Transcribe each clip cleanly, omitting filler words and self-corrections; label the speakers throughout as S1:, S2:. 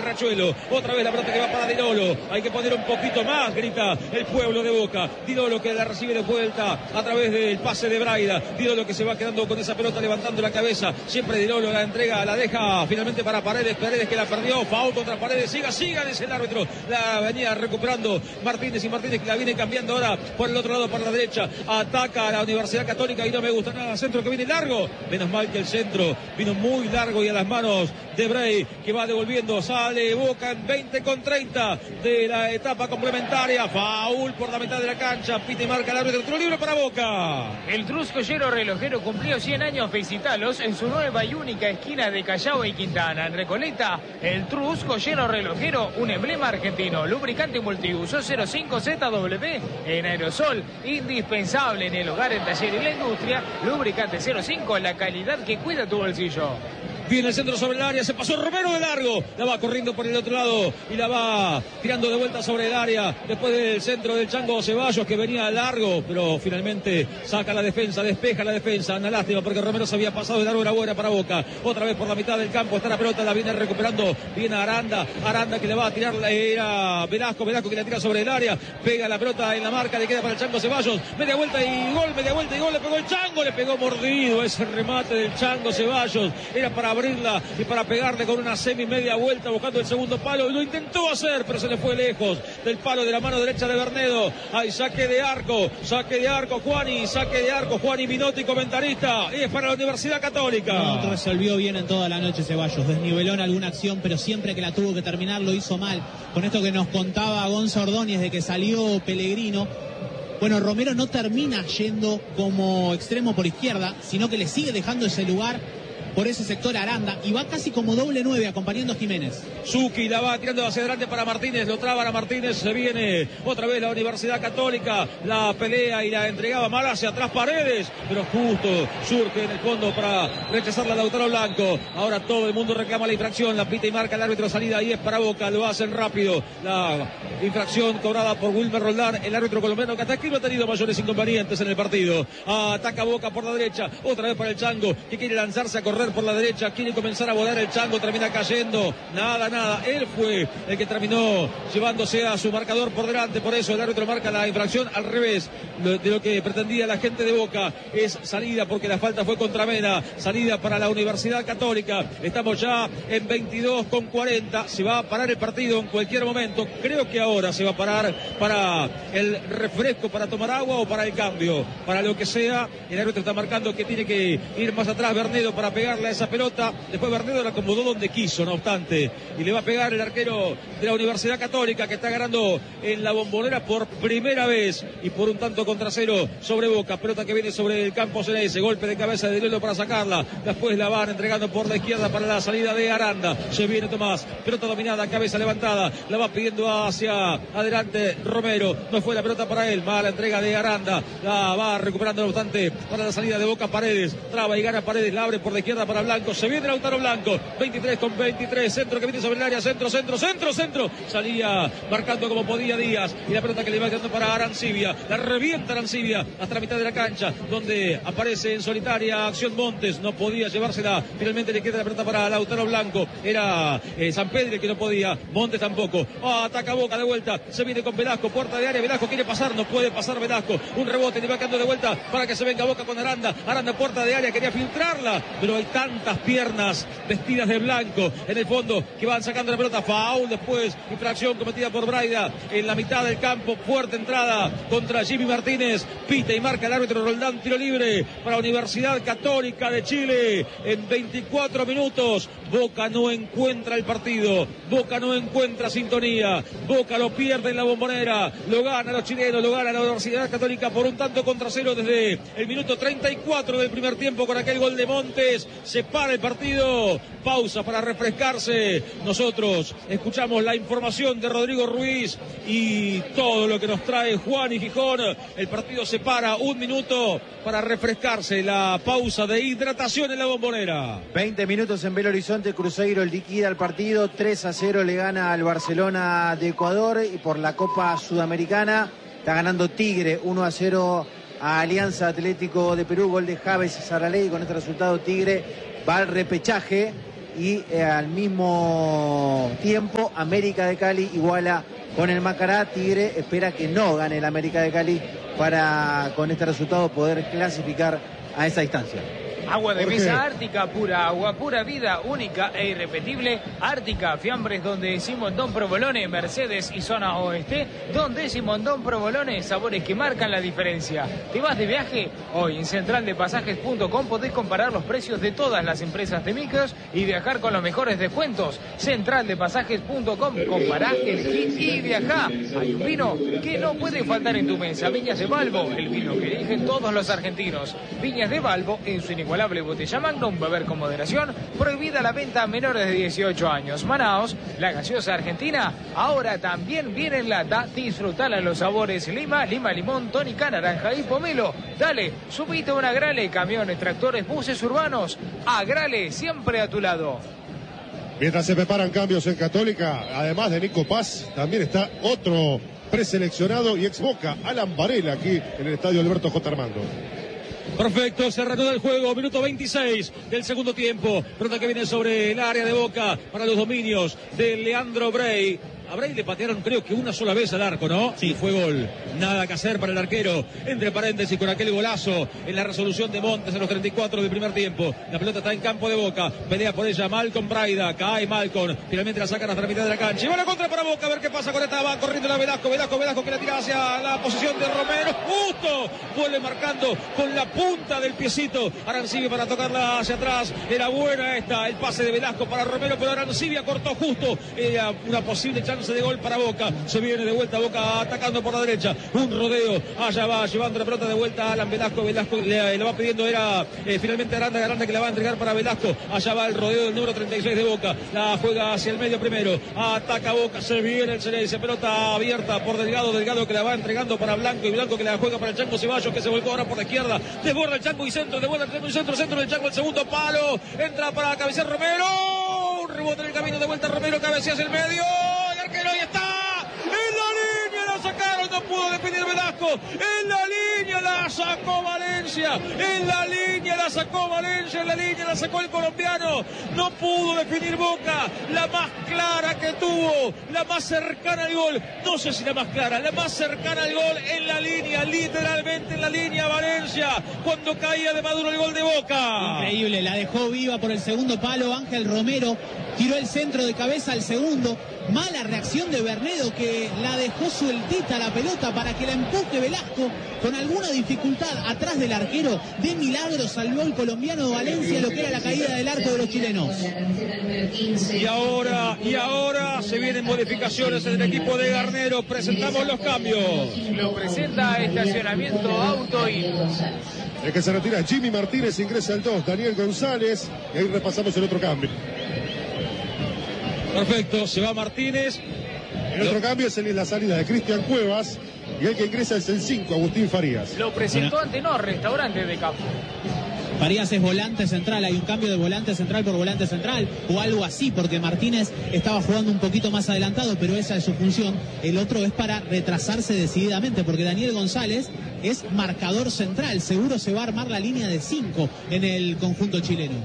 S1: Garrachuelo. Otra vez la pelota que va para Di Lolo. Hay que poner un poquito más, grita el pueblo de Boca. Di Lolo que la recibe de vuelta a través del pase de Braida. Di Lolo que se va quedando con esa pelota levantando la cabeza. Siempre Di Lolo la entrega, la deja finalmente para Paredes. Paredes que la perdió. Foul contra Paredes. Siga, dice el árbitro. La venía recuperando Martínez y Martínez que la viene cambiando ahora por el otro lado, por la derecha. Ataca a la Universidad Católica y no me gusta nada. Centro que viene largo. Menos mal que el centro vino muy largo y a las manos de Bray que va devolviendo. Sale Boca en 20:30 de la etapa complementaria. Foul por la mitad de la cancha. Pita y marca el árbitro. Tiro libre para Boca.
S2: El Truscollero relojero cumplió 100 años. Visitalos en su nueva y única esquina de Callao y Quintana. En Recoleta, el Truscollero relojero, un emblema argentino. Lubricante multiuso 05ZW en aerosol. Indispensable en el hogar, el taller y la industria. Lubricante 05, la calidad que cuida tu bolsillo.
S1: Viene el centro sobre el área, se pasó Romero de largo, la va corriendo por el otro lado y la va tirando de vuelta sobre el área después del centro del Chango Ceballos que venía largo, pero finalmente saca la defensa, despeja la defensa. Una lástima porque Romero se había pasado de largo, era buena para Boca. Otra vez por la mitad del campo está la pelota, la viene recuperando, viene Aranda que le va a tirar, era Velasco que la tira sobre el área, pega la pelota en la marca, le queda para el Chango Ceballos, media vuelta y gol, le pegó el Chango, le pegó mordido ese remate del Chango Ceballos, era para abrirla y para pegarle con una media vuelta buscando el segundo palo, y lo intentó hacer pero se le fue lejos del palo de la mano derecha de Bernedo. Hay saque de arco Juani Minotti, comentarista, y es para la Universidad Católica.
S3: No resolvió bien en toda la noche Ceballos, desniveló en alguna acción pero siempre que la tuvo que terminar lo hizo mal. Con esto que nos contaba Gonza Ordóñez de que salió Pellegrino, bueno, Romero no termina yendo como extremo por izquierda, sino que le sigue dejando ese lugar por ese sector Aranda y va casi como doble 9 acompañando a Jiménez.
S1: Zucchi la va tirando hacia adelante para Martínez, lo traba a Martínez, se viene otra vez la Universidad Católica, la pelea y la entregaba mal hacia atrás Paredes, pero justo surge en el fondo para rechazarla a Lautaro Blanco. Ahora todo el mundo reclama la infracción, la pita y marca el árbitro, salida y es para Boca, lo hacen rápido. La infracción cobrada por Wilmer Roldán, el árbitro colombiano que hasta aquí no ha tenido mayores inconvenientes en el partido. Ataca Boca por la derecha, otra vez para el Chango que quiere lanzarse a correr por la derecha, quiere comenzar a volar el Chango, termina cayendo, nada, él fue el que terminó llevándose a su marcador por delante, por eso el árbitro marca la infracción al revés de lo que pretendía la gente de Boca, es salida porque la falta fue contra Mena, salida para la Universidad Católica. Estamos ya en 22:40, se va a parar el partido en cualquier momento, creo que ahora se va a parar para el refresco, para tomar agua o para el cambio, para lo que sea. El árbitro está marcando que tiene que ir más atrás Bernedo para pegarle a esa pelota, después Bernedo la acomodó donde quiso, no obstante, y le va a pegar el arquero de la Universidad Católica que está ganando en la Bombonera por primera vez y por un tanto contra cero sobre Boca. Pelota que viene sobre el campo Ceneice, golpe de cabeza de Lelo para sacarla, después la van entregando por la izquierda para la salida de Aranda, se viene Tomás, pelota dominada, cabeza levantada, la va pidiendo hacia adelante Romero, no fue la pelota para él, mala entrega de Aranda, la va recuperando no obstante para la salida de Boca Paredes, traba y gana Paredes, la abre por la izquierda para Blanco, se viene Lautaro Blanco, 23:23, centro que viene sobre el área, centro, salía marcando como podía Díaz, y la pelota que le va quedando para Arancibia, la revienta Arancibia hasta la mitad de la cancha, donde aparece en solitaria acción Montes, no podía llevársela, finalmente le queda la pelota para Lautaro Blanco, era San Pedro el que no podía, Montes tampoco, ataca Boca de vuelta, se viene con Velasco, puerta de área, Velasco quiere pasar, no puede pasar Velasco, un rebote, le va quedando de vuelta para que se venga Boca con Aranda, puerta de área, quería filtrarla, pero hay tantas piernas vestidas de blanco en el fondo que van sacando la pelota, foul, después infracción cometida por Braida en la mitad del campo, fuerte entrada contra Jimmy Martínez, pita y marca el árbitro Roldán, tiro libre para Universidad Católica de Chile en 24 minutos. Boca no encuentra el partido, Boca no encuentra sintonía, Boca lo pierde en la Bombonera, lo gana los chilenos, lo gana la Universidad Católica por un tanto contra cero desde el minuto 34 del primer tiempo con aquel gol de Montes. Se para el partido, pausa para refrescarse. Nosotros escuchamos la información de Rodrigo Ruiz y todo lo que nos trae Juan y Gijón. El partido se para, un minuto para refrescarse, la pausa de hidratación en la Bombonera.
S4: 20 minutos en Belo Horizonte, Cruzeiro liquida el partido, 3-0 le gana al Barcelona de Ecuador, y por la Copa Sudamericana está ganando Tigre 1-0 a Alianza Atlético de Perú, gol de Javes y Saraley. Con este resultado Tigre va al repechaje y al mismo tiempo América de Cali iguala con el Macará. Tigre espera que no gane el América de Cali para con este resultado poder clasificar a esa instancia.
S2: Agua de mesa Ártica, pura agua, pura vida, única e irrepetible. Ártica, fiambres donde Simondón Provolone, Mercedes y zona oeste. Donde Simondón Provolone, sabores que marcan la diferencia. ¿Te vas de viaje? Hoy en centraldepasajes.com podés comparar los precios de todas las empresas de micros y viajar con los mejores descuentos. Centraldepasajes.com, compará, elegí y viajá. Hay un vino que no puede faltar en tu mesa. Viñas de Balbo, el vino que eligen todos los argentinos. Viñas de Balbo en su inigualable botella Magnum, beber con moderación, prohibida la venta a menores de 18 años. Manaos, la gaseosa argentina, ahora también viene en lata. Disfrutala en los sabores lima, limón, tónica, naranja y pomelo. Dale, subite a una Agrale, camiones, tractores, buses urbanos. Agrale, siempre a tu lado.
S5: Mientras se preparan cambios en Católica, además de Nico Paz, también está otro preseleccionado y ex Boca, Alan Varela, aquí en el estadio Alberto J. Armando.
S1: Perfecto, se reanuda el juego, minuto 26 del segundo tiempo. Pelota que viene sobre el área de Boca para los dominios de Leandro Brey. A Brey le patearon creo que una sola vez al arco, ¿no?
S3: Sí.
S1: Y fue gol. Nada que hacer para el arquero. Entre paréntesis con aquel golazo en la resolución de Montes en los 34 del primer tiempo. La pelota está en campo de Boca. Pelea por ella Malcom Braida. Cae Malcom. Finalmente la sacan hasta la mitad de la cancha. Y va la contra para Boca. A ver qué pasa con esta. Va corriendo la Velasco que la tira hacia la posición de Romero. Justo. Vuelve marcando con la punta del piecito. Arancibia para tocarla hacia atrás. Era buena esta. El pase de Velasco para Romero. Pero Arancibia cortó justo. Era una posible chance de gol para Boca. Se viene de vuelta Boca atacando por la derecha. Un rodeo. Allá va llevando la pelota de vuelta a Alan Velasco. Velasco le va pidiendo. Era finalmente Aranda que la va a entregar para Velasco. Allá va el rodeo del número 36 de Boca. La juega hacia el medio primero. Ataca Boca. Se viene el Ceneice. Pelota abierta por Delgado. Delgado que la va entregando para Blanco. Y Blanco que la juega para el Chango Ceballos que se volcó ahora por la izquierda. Desborda el Chango y centro. Desborda el Chango y centro. Centro del Chango. El segundo palo. Entra para cabecear Romero. Un rebote en el camino de vuelta. Romero cabecea hacia el medio. Arquero, ahí está, en la línea la sacaron, no pudo definir Velasco, en la línea la sacó Valencia, en la línea la sacó Valencia, en la línea la sacó el colombiano, no pudo definir Boca, la más clara que tuvo, la más cercana al gol, no sé si la más clara, la más cercana al gol en la línea, literalmente en la línea Valencia, cuando caía de Maduro el gol de Boca.
S3: Increíble, la dejó viva por el segundo palo Ángel Romero, tiró el centro de cabeza al segundo. Mala reacción de Bernedo que la dejó sueltita la pelota para que la empuje Velasco con alguna dificultad atrás del arquero. De milagro salvó el colombiano de Valencia lo que era la caída del arco de los chilenos.
S1: Y ahora se vienen modificaciones en el equipo de Garnero. Presentamos los cambios.
S2: Lo presenta Estacionamiento Auto y...
S5: El que se retira Jimmy Martínez, ingresa el 2, Daniel González. Y ahí repasamos el otro cambio.
S1: Perfecto, se va Martínez.
S5: El otro cambio es la salida de Cristian Cuevas. Y el que ingresa es el 5, Agustín Farías.
S2: Lo presentó Antenor, restaurante de campo.
S3: Farías es volante central, hay un cambio de volante central por volante central o algo así, porque Martínez estaba jugando un poquito más adelantado, pero esa es su función. El otro es para retrasarse decididamente, porque Daniel González es marcador central, seguro se va a armar la línea de 5 en el conjunto chileno.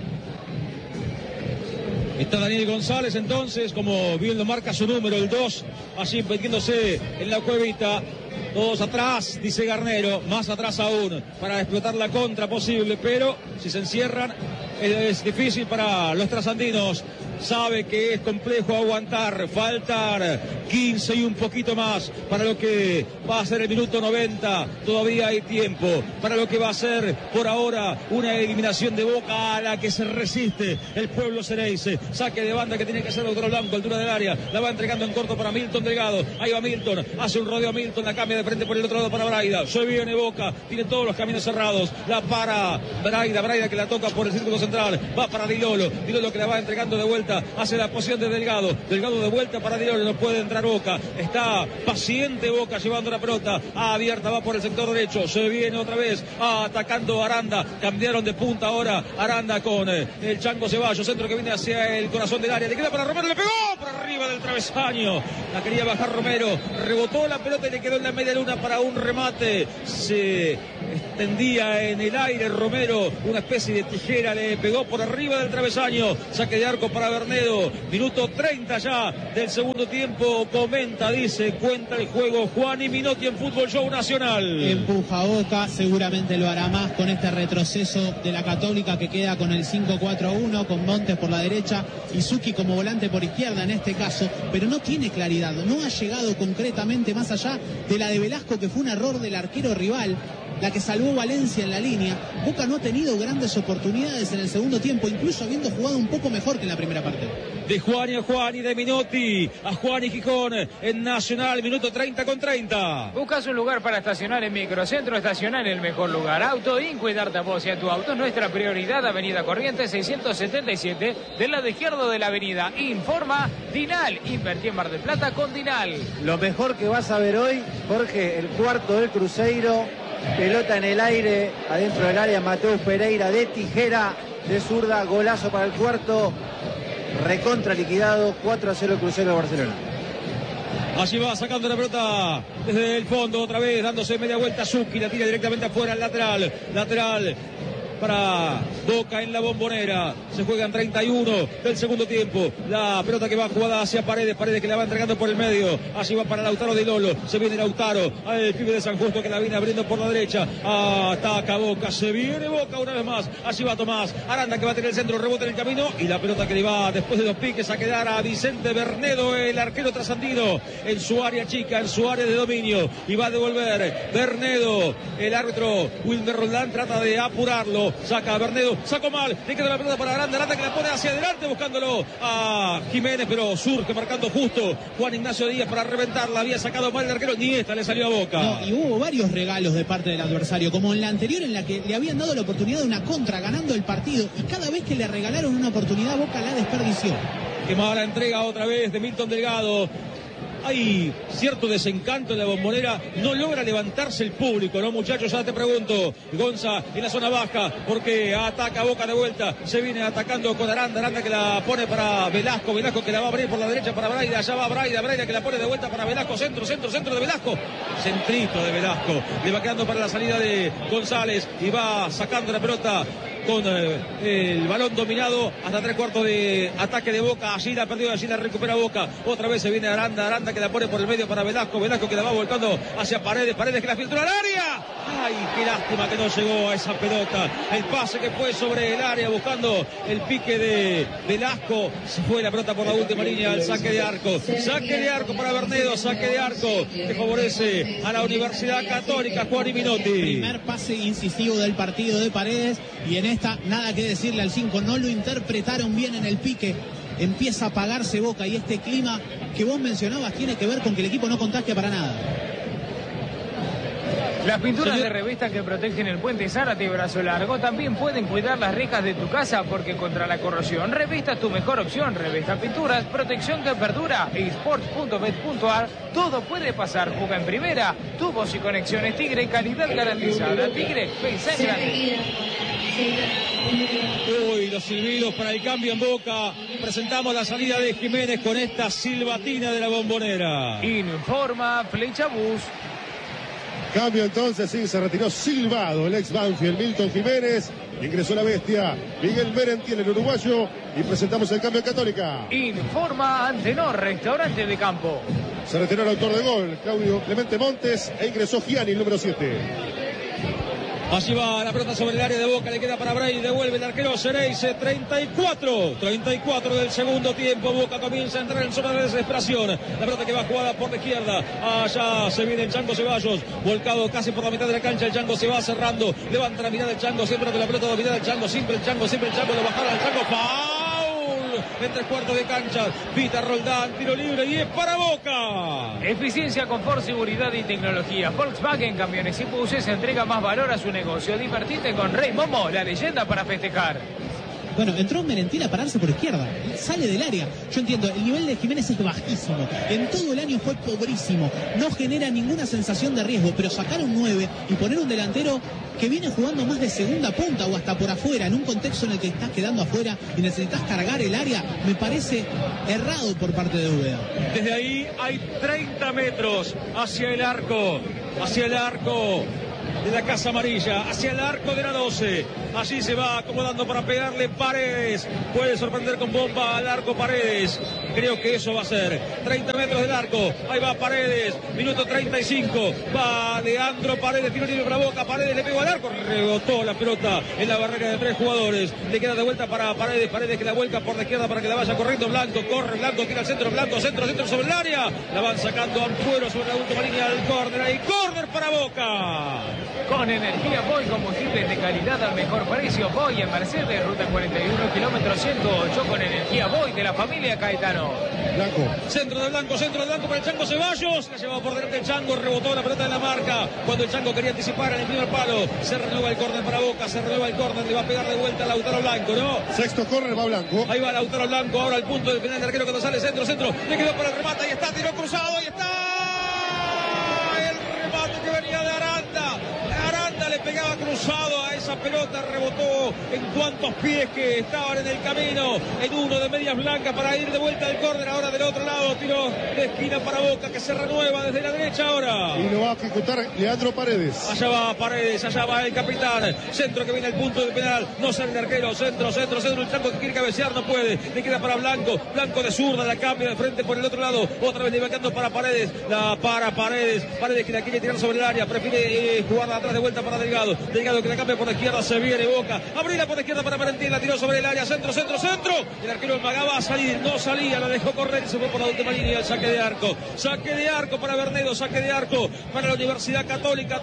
S1: Está Daniel González entonces, como bien lo marca su número, el 2, allí metiéndose en la cuevita. Todos atrás, dice Garnero, más atrás aún, para explotar la contra posible, pero si se encierran es difícil para los trasandinos. Sabe que es complejo aguantar, faltar 15 y un poquito más para lo que va a ser el minuto 90. Todavía hay tiempo para lo que va a ser por ahora una eliminación de Boca a la que se resiste el pueblo Ceneice. Saque de banda que tiene que hacer Lautaro Blanco, altura del área, la va entregando en corto para Milton Delgado. Ahí va Milton, hace un rodeo a Milton, la cambia de frente por el otro lado para Braida. Se viene Boca, tiene todos los caminos cerrados, la para Braida que la toca por el círculo central, va para Dilolo que la va entregando de vuelta hacia la posición de Delgado de vuelta para Dilolo, no puede entrar Boca, está paciente Boca llevando la pelota abierta, va por el sector derecho, se viene otra vez atacando Aranda, cambiaron de punta ahora Aranda con el Chango Ceballos, centro que viene hacia el corazón del área, le queda para Romero, le pegó por arriba del travesaño, la quería bajar Romero, rebotó la pelota y le quedó en la media luna para un remate, se tendía en el aire Romero, una especie de tijera le pegó por arriba del travesaño. Saque de arco para Bernedo, minuto 30 ya del segundo tiempo. Comenta, dice, cuenta el juego Juan y Minotti en Fútbol Show Nacional.
S3: Empuja Boca, seguramente lo hará más con este retroceso de la Católica, que queda con el 5-4-1, con Montes por la derecha y Zucchi como volante por izquierda en este caso, pero no tiene claridad, no ha llegado concretamente más allá de la de Velasco, que fue un error del arquero rival, la que salvó Valencia en la línea. Boca no ha tenido grandes oportunidades en el segundo tiempo, incluso habiendo jugado un poco mejor que en la primera parte.
S1: De Juan y a Juan y de Minotti a Juan y Gijón en Nacional, minuto 30 con 30.
S2: Buscas un lugar para estacionar en Microcentro, estacionar en el mejor lugar. Auto Inco y darte voz a tu auto es nuestra prioridad. Avenida Corrientes 677, del lado izquierdo de la avenida. Informa Dinal. Invertí en Mar del Plata con Dinal.
S4: Lo mejor que vas a ver hoy, Jorge, el cuarto del Cruzeiro, pelota en el aire, adentro del área, Mateus Pereira de tijera, de zurda, golazo para el cuarto, recontra liquidado, 4-0 Cruzeiro de Barcelona.
S1: Allí va sacando la pelota desde el fondo, otra vez dándose media vuelta. Zucchi la tira directamente afuera al lateral para Boca en la Bombonera. Se juegan 31 del segundo tiempo. La pelota que va jugada hacia Paredes que la va entregando por el medio. Allí va para Lautaro de Lolo. Se viene Lautaro, el pibe de San Justo que la viene abriendo por la derecha. Ataca Boca, se viene Boca una vez más. Allí va Tomás Aranda, que va a tener el centro, rebote en el camino. Y la pelota que le va después de los piques a quedar a Vicente Bernedo, el arquero trasandino, en su área chica, en su área de dominio. Y va a devolver Bernedo. El árbitro Wilmer Roldán trata de apurarlo. Saca a Bernedo, sacó mal, le queda la pelota para Aranda que la pone hacia adelante buscándolo a Jiménez, pero surge marcando justo Juan Ignacio Díaz para reventarla. Había sacado mal el arquero, ni esta le salió a Boca.
S3: No, y hubo varios regalos de parte del adversario, como en la anterior, en la que le habían dado la oportunidad de una contra ganando el partido, y cada vez que le regalaron una oportunidad, Boca la desperdició.
S1: Qué mala entrega otra vez de Milton Delgado. Hay cierto desencanto en la Bombonera, no logra levantarse el público, ¿no, muchachos? Ya te pregunto, Gonza en la zona baja, porque ataca Boca de vuelta, se viene atacando con Aranda que la pone para Velasco que la va a abrir por la derecha para Braida, allá va Braida que la pone de vuelta para Velasco, centro de Velasco, centrito de Velasco, le va quedando para la salida de González y va sacando la pelota con el balón dominado hasta 3/4 de ataque de Boca. Allí la perdió, allí la recupera Boca. Otra vez se viene Aranda que la pone por el medio para Velasco que la va volcando hacia Paredes que la filtró al área. Ay, qué lástima que no llegó a esa pelota. El pase que fue sobre el área buscando el pique de Velasco. Se fue la pelota por la última línea al saque de arco. Saque de arco para Bernedo, saque de arco que favorece a la Universidad Católica, Juan y Minotti.
S3: Primer pase incisivo del partido de Paredes, y en esta nada que decirle al 5, no lo interpretaron bien en el pique. Empieza a apagarse Boca, y este clima que vos mencionabas tiene que ver con que el equipo no contagia para nada.
S2: Las pinturas de revista que protegen el puente Zárate y Brazo Largo también pueden cuidar las rejas de tu casa, porque contra la corrosión, Revista es tu mejor opción. Revista Pinturas, protección que perdura. eSports.bet.ar, todo puede pasar. Juega en primera, tubos y conexiones Tigre, calidad garantizada. Tigre, pensá en grande.
S1: Uy, los silbidos para el cambio en Boca. Presentamos la salida de Jiménez con esta silbatina de la Bombonera.
S2: Informa Flecha Bus.
S5: Cambio entonces, sí, se retiró silbado el ex Banfield, Milton Jiménez. Ingresó la bestia Miguel Merentiel, el uruguayo, y presentamos el cambio en Católica.
S2: Informa Antenor, restaurante de campo.
S5: Se retiró el autor de gol, Claudio Clemente Montes, e ingresó Gianni, el número 7.
S1: Allí va la pelota sobre el área de Boca, le queda para Bray, devuelve el arquero Cereice, 34 del segundo tiempo. Boca comienza a entrar en zona de desesperación. La pelota que va jugada por la izquierda, allá se viene el Chango Ceballos, volcado casi por la mitad de la cancha. El Chango se va cerrando, levanta la mirada del Chango, siempre con la pelota dominada del Chango, siempre el Chango, lo bajaron al Chango, foul en 3/4 de cancha. Pita Roldán, tiro libre y es para Boca.
S2: Eficiencia, confort, seguridad y tecnología. Volkswagen Camiones y Buses entrega más valor a su negocio. Divertite con Rey Momo, la leyenda para festejar.
S3: Bueno, entró Merentiel a pararse por izquierda, sale del área. Yo entiendo, el nivel de Jiménez es bajísimo, en todo el año fue pobrísimo, no genera ninguna sensación de riesgo, pero sacar un 9 y poner un delantero que viene jugando más de segunda punta o hasta por afuera, en un contexto en el que estás quedando afuera y necesitas cargar el área, me parece errado por parte de Úbeda.
S1: Desde ahí hay 30 metros hacia el arco de la Casa Amarilla hacia el arco de la 12. Allí se va acomodando para pegarle Paredes. Puede sorprender con bomba al arco Paredes. Creo que eso va a ser 30 metros del arco. Ahí va Paredes, minuto 35. Va Leandro Paredes, tiro libre para Boca. Paredes le pegó al arco, rebotó la pelota en la barrera de 3 jugadores. Le queda de vuelta para Paredes. Paredes que la vuelca por la izquierda para que la vaya corriendo. Blanco, corre Blanco, tira al centro. Blanco, centro sobre el área. La van sacando Ampuero sobre la última línea del córner. Ahí, córner para Boca.
S2: Con energía Boy, combustibles de calidad al mejor precio. Boy en Mercedes, ruta 41, kilómetro 108, con energía Boy de la familia Caetano.
S5: Blanco.
S1: Centro de Blanco para el Chango Ceballos. La llevaba por delante el Chango, rebotó la pelota en la marca. Cuando el Chango quería anticipar en el primer palo, se renueva el córner para Boca, se renueva el córner, le va a pegar de vuelta a Lautaro Blanco, ¿no?
S5: Sexto córner va Blanco.
S1: Ahí va Lautaro Blanco, ahora al punto del penal de arquero cuando sale centro, le quedó para el remate, ahí está, tiro cruzado, ahí está. El remate que venía de Aranda. Aranda le pegaba cruzado a esa pelota, rebotó en cuantos pies que estaban en el camino, en uno de medias blancas para ir de vuelta al córner, ahora del otro lado, tiro de esquina para Boca que se renueva desde la derecha ahora.
S5: Y lo va a ejecutar Leandro Paredes.
S1: Allá va Paredes, allá va el capitán, centro que viene al punto del penal, no sale el arquero, centro, el Chango que quiere cabecear, no puede, le queda para Blanco, Blanco de zurda, la cambia de frente por el otro lado, otra vez le va quedando para Paredes, la para Paredes que la quiere tirar sobre el área, prefiere jugarla atrás de vuelta para Delgado que la cambia por la izquierda, se viene Boca, abrirla por la izquierda para Valentín, la tiró sobre el área, centro, el arquero amagaba a salir, no salía, la dejó correr y se fue por la última línea, el saque de arco para Bernedo, saque de arco para la Universidad Católica,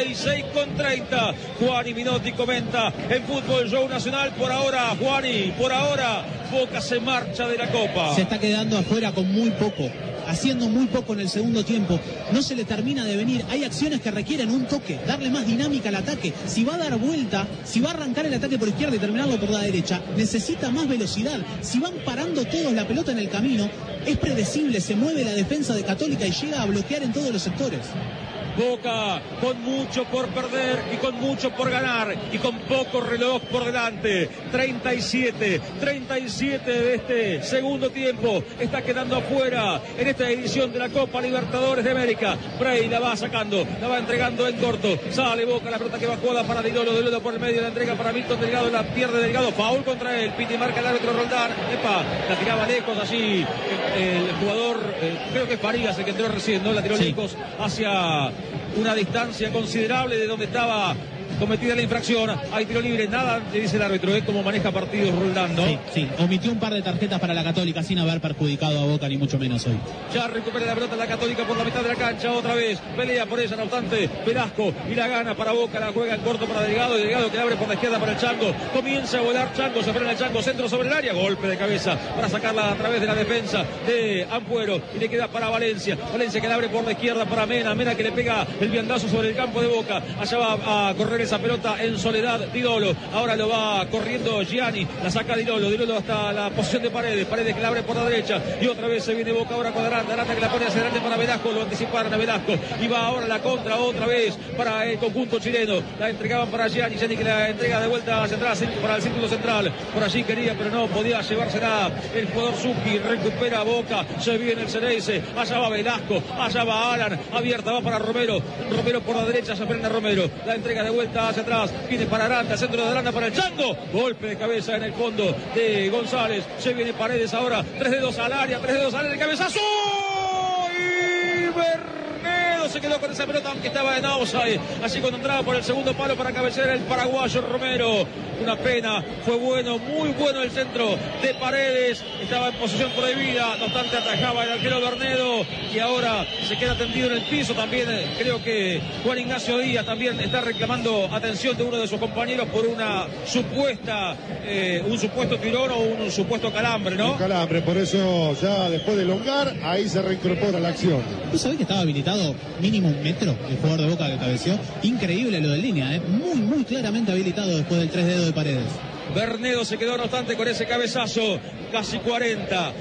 S1: 36-30, Juani Minotti comenta en Fútbol Show Nacional, por ahora Juani, Boca se marcha de la Copa.
S3: Se está quedando afuera con muy poco, haciendo muy poco en el segundo tiempo, no se le termina de venir, hay acciones que requieren un toque, darle más dinámica al ataque, si va a dar vuelta, si va a arrancar el ataque por izquierda y terminarlo por la derecha, necesita más velocidad, si van parando todos la pelota en el camino, es predecible, se mueve la defensa de Católica y llega a bloquear en todos los sectores.
S1: Boca con mucho por perder y con mucho por ganar y con poco reloj por delante. 37 de este segundo tiempo está quedando afuera en esta edición de la Copa Libertadores de América. Bray la va sacando, la va entregando en corto, sale Boca, la pelota que va jugada para Dilolo por el medio, la entrega para Milton Delgado, la pierde Delgado, foul contra él, piti marca el árbitro Roldán, la tiraba lejos allí el jugador, creo que es Farías el que entró recién, ¿no? La tiró lejos hacia una distancia considerable de donde estaba cometida la infracción. Hay tiro libre, nada le dice el árbitro, es como maneja partidos Roldán, ¿no?
S3: Sí, omitió un par de tarjetas para la Católica sin haber perjudicado a Boca ni mucho menos hoy.
S1: Ya recupera la pelota la Católica por la mitad de la cancha, otra vez pelea por ella, no obstante Velasco y la gana para Boca, la juega en corto para Delgado que la abre por la izquierda para el Chango, comienza a volar Chango, se frena el Chango, centro sobre el área, golpe de cabeza para sacarla a través de la defensa de Ampuero y le queda para Valencia que la abre por la izquierda para Mena que le pega el viandazo sobre el campo de Boca, allá va a correr esa pelota en soledad Dilolo, ahora lo va corriendo Gianni, la saca Dilolo hasta la posición de Paredes que la abre por la derecha y otra vez se viene Boca ahora con Aranda que la pone hacia adelante para Velasco, lo anticiparon a Velasco y va ahora la contra otra vez para el conjunto chileno, la entregaban para Gianni que la entrega de vuelta hacia atrás para el círculo central, por allí quería pero no podía llevársela el jugador Zucchi, recupera Boca, se viene el Ceneice, allá va Velasco, allá va Alan, abierta va para Romero por la derecha, se frena Romero, la entrega de vuelta hacia atrás, viene para Aranda, centro de Aranda para el Chango, golpe de cabeza en el fondo de González, se viene Paredes ahora, 3 dedos al área, el cabezazo y Bernedo se quedó con esa pelota aunque estaba en offside, así cuando entraba por el segundo palo para cabecear el paraguayo Romero, una pena, fue muy bueno el centro de Paredes, estaba en posición prohibida, no obstante atajaba el arquero Bernedo y ahora se queda tendido en el piso también, creo que Juan Ignacio Díaz también está reclamando atención de uno de sus compañeros por una supuesta, un supuesto tirón o un supuesto calambre, ¿no?
S5: Un calambre, por eso ya después de elongar, ahí se reincorpora la acción.
S3: ¿Tú sabés que estaba habilitado mínimo 1 metro el jugador de Boca que cabeció? Increíble lo de línea, muy claramente habilitado después del 3 dedos de Paredes.
S1: Bernedo se quedó no obstante con ese cabezazo, casi 40,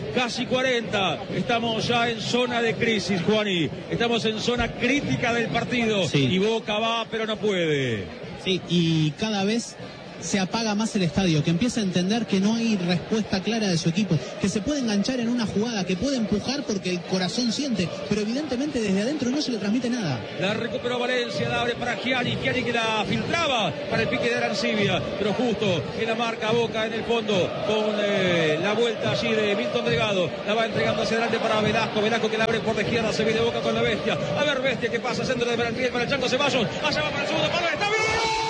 S1: estamos ya en zona de crisis, Juani, estamos en zona crítica del partido, y Boca va pero no puede.
S3: Sí, y cada vez se apaga más el estadio, que empieza a entender que no hay respuesta clara de su equipo, que se puede enganchar en una jugada, que puede empujar porque el corazón siente, pero evidentemente desde adentro no se le transmite nada.
S1: La recuperó Valencia, la abre para Gianni que la filtraba para el pique de Arancibia, pero justo en la marca Boca en el fondo con la vuelta allí de Milton Delgado, la va entregando hacia adelante para Velasco que la abre por la izquierda, se viene Boca con la Bestia, a ver Bestia que pasa centro de Berenguer para el Chango Ceballos, allá va para el segundo palo, está bien.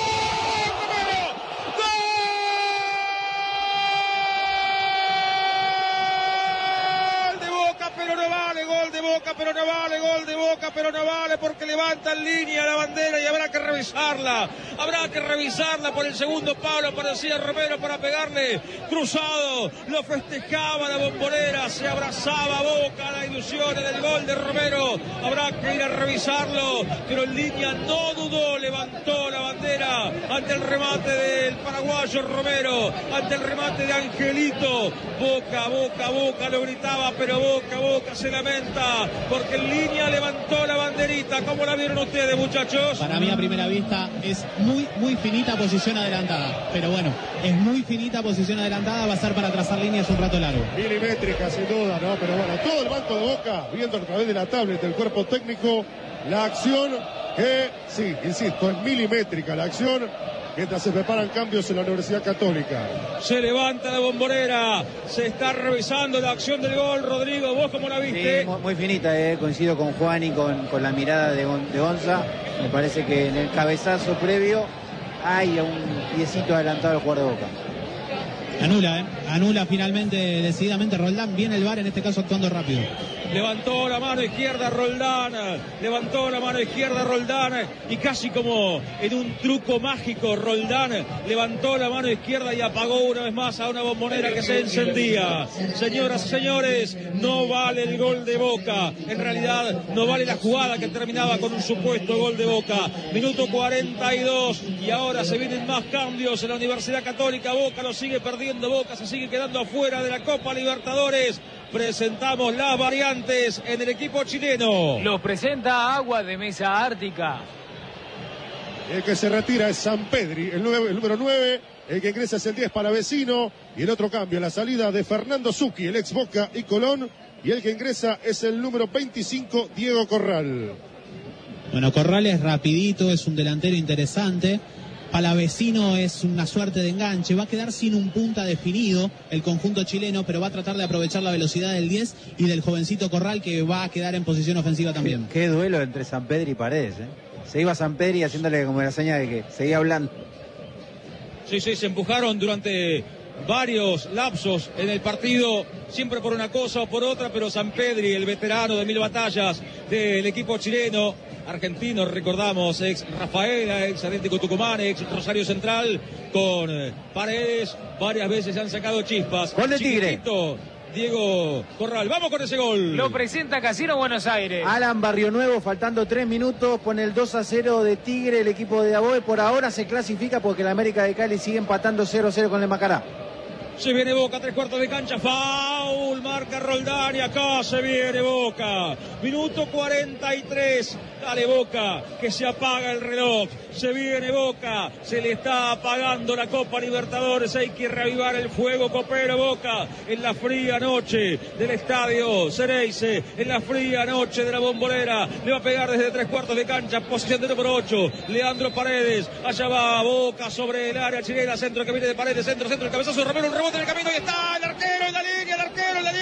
S1: Pero no vale porque levanta en línea la bandera y habrá que revisarla por el segundo palo, aparecía Romero para pegarle cruzado, lo festejaba la Bombonera, se abrazaba Boca, la ilusión del gol de Romero, habrá que ir a revisarlo, pero en línea no dudó, levantó la bandera ante el remate del paraguayo Romero, ante el remate de Angelito, Boca lo gritaba, pero Boca se lamenta porque en línea levantó la banderita. ¿Cómo la vieron ustedes, muchachos?
S3: Para mí a primera vista es muy finita posición adelantada, pero bueno, es muy finita posición adelantada, va a ser para trazar líneas un rato largo.
S5: Milimétrica sin duda, ¿no? Pero bueno, todo el banco de Boca viendo a través de la tablet del cuerpo técnico la acción que, sí, insisto, es milimétrica la acción mientras se preparan cambios en la Universidad Católica.
S1: Se levanta la Bombonera, se está revisando la acción del gol. Rodrigo, ¿vos cómo la viste?
S4: Sí, muy finita, coincido con Juan y con la mirada de Gonza. Me parece que en el cabezazo previo hay un piecito adelantado al jugador de Boca.
S3: Anula finalmente, decididamente Roldán, viene el VAR en este caso actuando rápido.
S1: Levantó la mano izquierda Roldán y casi como en un truco mágico Roldán levantó la mano izquierda y apagó una vez más a una Bombonera que se encendía. Señoras y señores, no vale el gol de Boca, en realidad no vale la jugada que terminaba con un supuesto gol de Boca. Minuto 42 y ahora se vienen más cambios en la Universidad Católica. Boca lo sigue perdiendo, Boca se sigue quedando afuera de la Copa Libertadores. Presentamos las variantes en el equipo chileno.
S2: Los presenta Agua de Mesa Ártica.
S5: El que se retira es Sampedri, el número 9. El que ingresa es el 10 para Vecino. Y el otro cambio, la salida de Fernando Zucchi, el ex Boca y Colón. Y el que ingresa es el número 25, Diego Corral.
S3: Bueno, Corral es rapidito, es un delantero interesante. Palavecino es una suerte de enganche, va a quedar sin un punta definido el conjunto chileno, pero va a tratar de aprovechar la velocidad del 10 y del jovencito Corral, que va a quedar en posición ofensiva también.
S4: Qué duelo entre Sampedri y Paredes, Se iba Sampedri haciéndole como la seña de que seguía hablando.
S1: Sí, se empujaron durante varios lapsos en el partido, siempre por una cosa o por otra, pero Sampedri, el veterano de 1000 batallas del equipo chileno, argentino, recordamos, ex Rafaela, ex Atlético Tucumán, ex Rosario Central, con Paredes, varias veces se han sacado chispas.
S4: Gol de Tigre.
S1: Chiquitito, Diego Corral, vamos con ese gol.
S2: Lo presenta Casino Buenos Aires.
S4: Alan Barrionuevo, faltando 3 minutos, pone el 2-0 de Tigre, el equipo de Aboe. Por ahora se clasifica porque el América de Cali sigue empatando 0-0 con el Macará.
S1: Se viene Boca, 3/4 de cancha, foul, marca Roldán y acá se viene Boca. Minuto 43, dale Boca, que se apaga el reloj. Se viene Boca, se le está apagando la Copa Libertadores, hay que reavivar el fuego copero Boca en la fría noche del estadio Xereyce, en la fría noche de la Bombonera. Le va a pegar desde 3/4 de cancha, posición de número 8, Leandro Paredes, allá va Boca sobre el área chilena, centro que viene de Paredes, centro, el cabezazo de Romero, un rebote en el camino y está el arquero en la línea, el arquero en la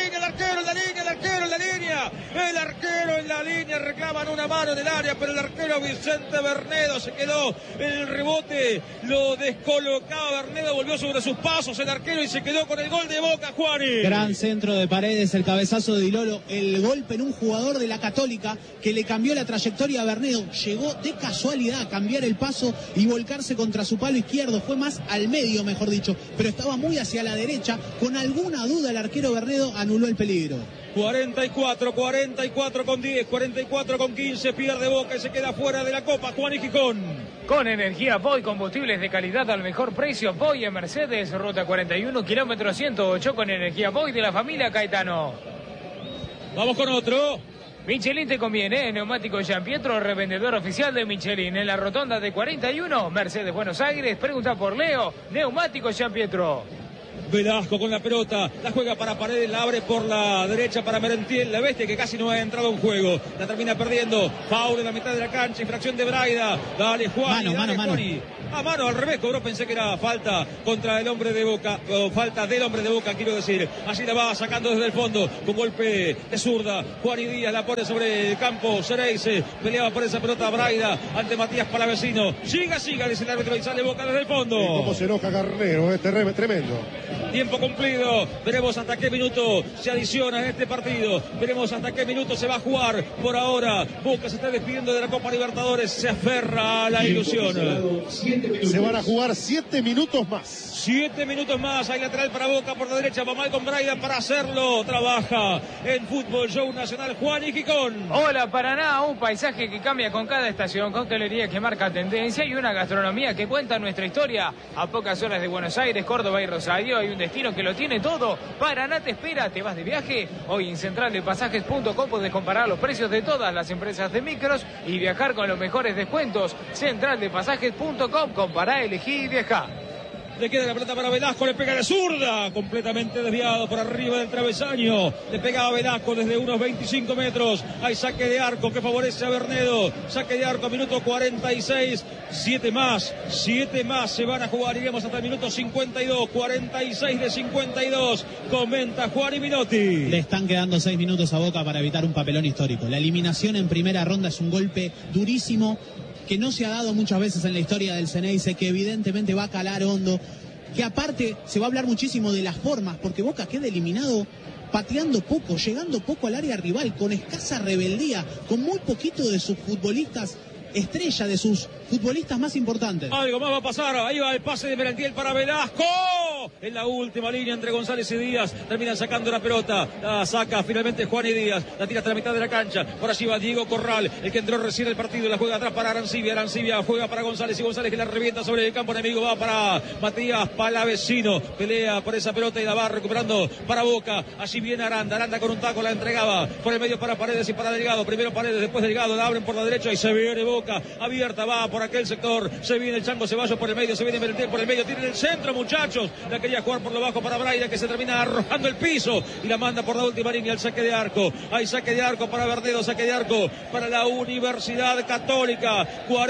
S1: línea, reclaman una mano en el área, pero el arquero Vicente Bernedo se quedó en el rebote, lo descolocaba Bernedo, volvió sobre sus pasos el arquero y se quedó con el gol de Boca, Juani.
S3: Gran centro de Paredes, el cabezazo de Di Lolo, el golpe en un jugador de la Católica que le cambió la trayectoria a Bernedo, llegó de casualidad a cambiar el paso y volcarse contra su palo izquierdo, fue más al medio mejor dicho, pero estaba muy hacia la derecha, con alguna duda el arquero Bernedo anuló el peligro.
S1: 44 con 10, 44 con 15, pierde Boca y se queda fuera de la Copa, Juan y Gijón.
S2: Con energía Boy, combustibles de calidad al mejor precio, Boy en Mercedes, ruta 41, kilómetro 108, con energía Boy de la familia Caetano.
S1: Vamos con otro.
S2: Michelin te conviene, Neumático Gianpietro, revendedor oficial de Michelin. En la rotonda de 41, Mercedes Buenos Aires, pregunta por Leo, Neumático Gianpietro.
S1: Velasco con la pelota, la juega para Paredes, la abre por la derecha para Merentiel, la bestia que casi no ha entrado en juego, la termina perdiendo, foul en la mitad de la cancha, infracción de Braida, dale Juan,
S3: mano.
S1: A mano al revés, cobró, pensé que era falta contra el hombre de Boca, o falta del hombre de Boca, quiero decir. Así la va sacando desde el fondo, con golpe de zurda. Juan y Díaz la pone sobre el campo. Cereise peleaba por esa pelota Braida ante Matías Palavecino. Siga, dice el árbitro y sale Boca desde el fondo.
S5: Y cómo se enoja Garnero, tremendo.
S1: Tiempo cumplido, veremos hasta qué minuto se adiciona en este partido, veremos hasta qué minuto se va a jugar. Por ahora, Boca se está despidiendo de la Copa Libertadores, se aferra a la ilusión.
S5: Se van a jugar 7 minutos más.
S1: 7 minutos más, hay lateral para Boca por la derecha, va mal con Braida para hacerlo, trabaja en Fútbol Show Nacional Juan y Gijón.
S2: Hola Paraná, un paisaje que cambia con cada estación, coctelería que marca tendencia y una gastronomía que cuenta nuestra historia. A pocas horas de Buenos Aires, Córdoba y Rosario hay un destino que lo tiene todo. Paraná te espera, ¿te vas de viaje? Hoy en centraldepasajes.com puedes comparar los precios de todas las empresas de micros y viajar con los mejores descuentos. Centraldepasajes.com, compará, elegí y viajá.
S1: Le queda la pelota para Velasco, le pega de zurda, completamente desviado por arriba del travesaño. Le pega a Velasco desde unos 25 metros. Hay saque de arco que favorece a Bernedo. Saque de arco, minuto 46. 7 más se van a jugar. Iremos hasta el minuto 52. 46 de 52. Comenta Juan y Minotti.
S3: Le están quedando 6 minutos a Boca para evitar un papelón histórico. La eliminación en primera ronda es un golpe durísimo, que no se ha dado muchas veces en la historia del Ceneice, que evidentemente va a calar hondo, que aparte se va a hablar muchísimo de las formas, porque Boca queda eliminado pateando poco, llegando poco al área rival, con escasa rebeldía, con muy poquito de sus futbolistas estrella, de sus futbolistas más importantes.
S1: Algo más va a pasar, ahí va el pase de Merentiel para Velasco, en la última línea entre González y Díaz, terminan sacando la pelota, la saca finalmente Juan y Díaz, la tira hasta la mitad de la cancha, por allí va Diego Corral, el que entró recién el partido, la juega atrás para Arancibia juega para González y González que la revienta sobre el campo enemigo, va para Matías Palavecino, pelea por esa pelota y la va recuperando para Boca, allí viene Aranda con un taco la entregaba, por el medio para Paredes y para Delgado, primero Paredes, después Delgado, la abren por la derecha y se viene Boca, abierta, va por aquel sector, se viene el Chango Ceballos por el medio, se viene Merentiel por el medio, tienen el centro muchachos, la quería jugar por lo bajo para Braida que se termina arrojando el piso y la manda por la última línea al saque de arco, hay saque de arco para Bernedo, saque de arco para la Universidad Católica,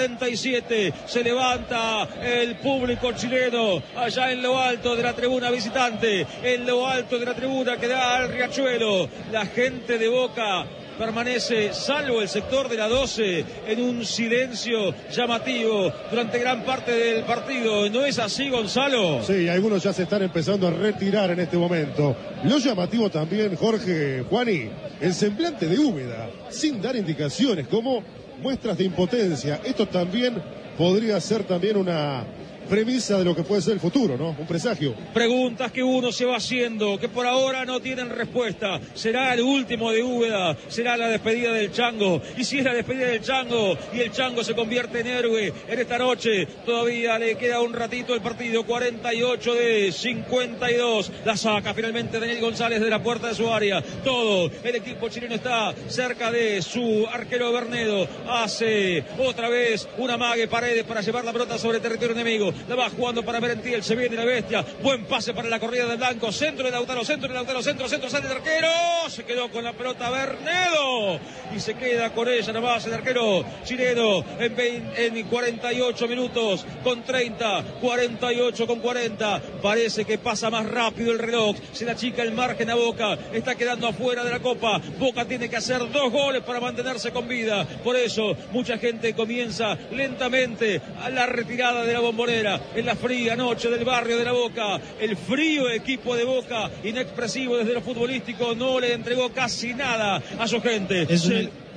S1: 47, se levanta el público chileno allá en lo alto de la tribuna visitante, en lo alto de la tribuna que da al Riachuelo, la gente de Boca permanece, salvo el sector de la 12, en un silencio llamativo durante gran parte del partido. ¿No es así, Gonzalo?
S5: Sí, algunos ya se están empezando a retirar en este momento. Lo llamativo también, Jorge, Juani, el semblante de Úbeda, sin dar indicaciones, como muestras de impotencia. Esto también podría ser también una premisa de lo que puede ser el futuro, ¿no? Un presagio.
S1: Preguntas que uno se va haciendo, que por ahora no tienen respuesta. ¿Será el último de Úbeda? ¿Será la despedida del Chango? Y si es la despedida del Chango y el Chango se convierte en héroe en esta noche, todavía le queda un ratito el partido, 48 de 52. La saca finalmente Daniel González de la puerta de su área. Todo el equipo chileno está cerca de su arquero Bernedo. Hace otra vez una amague Paredes para llevar la pelota sobre el territorio enemigo. La va jugando para Merentiel, se viene la bestia, buen pase para la corrida del blanco, centro de Lautaro, centro, sale el arquero, se quedó con la pelota Bernedo y se queda con ella nomás el arquero chileno en 48 minutos con 30, 48 con 40, parece que pasa más rápido el reloj, se le achica el margen a Boca, está quedando afuera de la Copa, Boca tiene que hacer 2 goles para mantenerse con vida, por eso mucha gente comienza lentamente a la retirada de la Bombonera. En la fría noche del barrio de la Boca, el frío equipo de Boca, inexpresivo desde lo futbolístico, no le entregó casi nada a su gente.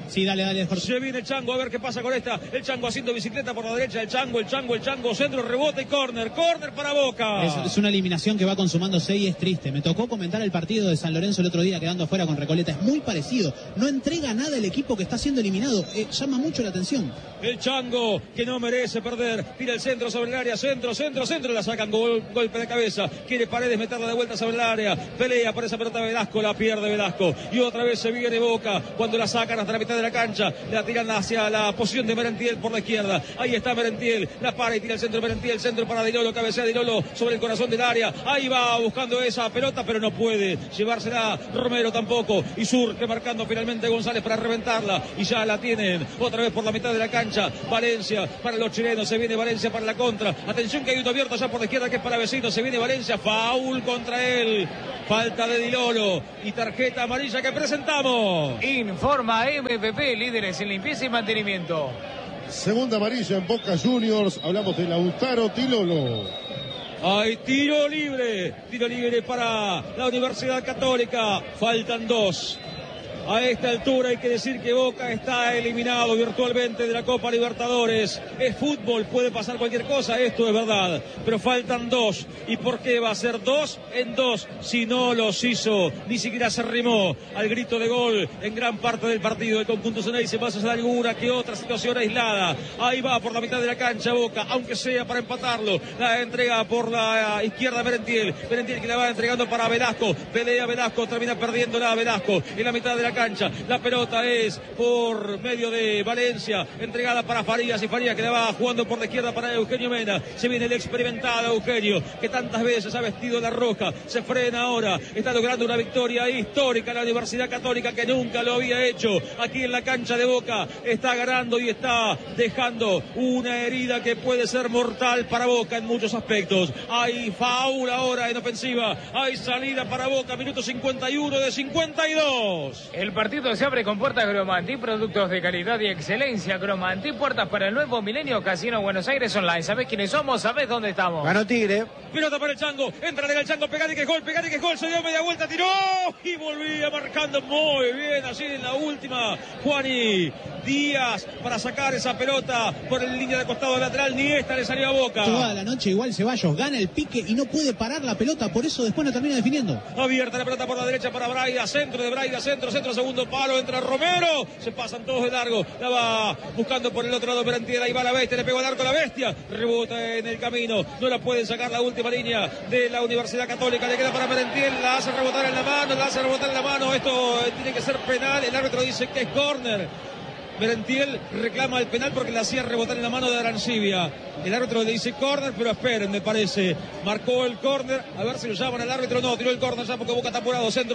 S3: Sí, dale, Jorge.
S1: Se viene el Chango, a ver qué pasa con esta. El Chango haciendo bicicleta por la derecha. El Chango, centro, rebote y córner para Boca.
S3: Es una eliminación que va consumándose y es triste. Me tocó comentar el partido de San Lorenzo el otro día quedando afuera con Recoleta. Es muy parecido. No entrega nada el equipo que está siendo eliminado. Llama mucho la atención.
S1: El Chango, que no merece perder. Tira el centro sobre el área. Centro. La sacan. Golpe de cabeza. Quiere Paredes meterla de vuelta sobre el área. Pelea por esa pelota Velasco. La pierde Velasco. Y otra vez se viene Boca. Cuando la sacan hasta la mitad de la cancha. La tiran hacia la posición de Merentiel por la izquierda. Ahí está Merentiel. La para y tira el centro Merentiel. El centro para Dilolo. Cabecea Dilolo sobre el corazón del área. Ahí va buscando esa pelota, pero no puede llevársela Romero tampoco. Y surge marcando finalmente González para reventarla. Y ya la tienen otra vez por la mitad de la cancha. Valencia para los chilenos. Se viene Valencia para la contra. Atención que hay un abierto allá por la izquierda que es para Vecino. Se viene Valencia. Foul contra él. Falta de Dilolo. Y tarjeta amarilla que presentamos.
S2: Informa MPP, líderes en limpieza y mantenimiento.
S5: Segunda amarilla en Boca Juniors. Hablamos de Lautaro Dilolo.
S1: Hay tiro libre para la Universidad Católica. Faltan 2. A esta altura hay que decir que Boca está eliminado virtualmente de la Copa Libertadores. Es fútbol, puede pasar cualquier cosa, esto es verdad. Pero faltan 2. ¿Y por qué va a ser 2 en 2 si no los hizo? Ni siquiera se arrimó al grito de gol en gran parte del partido. El conjunto Ceneice pasa a alguna que otra situación aislada. Ahí va por la mitad de la cancha Boca, aunque sea para empatarlo. La entrega por la izquierda Merentiel que la va entregando para Velasco. Pelea Velasco, termina perdiéndola Velasco en la mitad de la cancha. La pelota es por medio de Valencia, entregada para Farías, y Farías que la va jugando por la izquierda para Eugenio Mena. Se viene el experimentado Eugenio, que tantas veces ha vestido la roja. Se frena ahora, está logrando una victoria histórica la Universidad Católica, que nunca lo había hecho aquí en la cancha de Boca. Está ganando y está dejando una herida que puede ser mortal para Boca en muchos aspectos. Hay foul ahora en ofensiva, hay salida para Boca, minuto 51 de 52.
S2: El partido se abre con puertas Gromanti, productos de calidad y excelencia. Gromanti, puertas para el nuevo milenio. Casino Buenos Aires Online. ¿Sabés quiénes somos? ¿Sabés dónde estamos?
S4: Ganó Tigre.
S1: Pelota para el Chango, entra el Chango, pegate que es gol, se dio media vuelta, tiró y volvía marcando muy bien allí en la última. Juani Díaz para sacar esa pelota por el línea de costado lateral, ni esta le salió a Boca.
S3: Toda la noche igual Ceballos gana el pique y no puede parar la pelota, por eso después no termina definiendo.
S1: Abierta la pelota por la derecha para Braida, centro de Braida, centro, segundo palo, entra Romero, se pasan todos de largo, la va buscando por el otro lado Merentiel, ahí va la bestia, le pegó al arco la bestia, rebota en el camino, no la pueden sacar la última línea de la Universidad Católica, le queda para Merentiel, la hace rebotar en la mano, esto tiene que ser penal, el árbitro dice que es córner. Merentiel reclama el penal porque la hacía rebotar en la mano de Arancibia. El árbitro le dice córner, pero esperen, me parece. Marcó el córner, a ver si lo llaman al árbitro. No, tiró el córner ya porque Boca está apurado. Centro.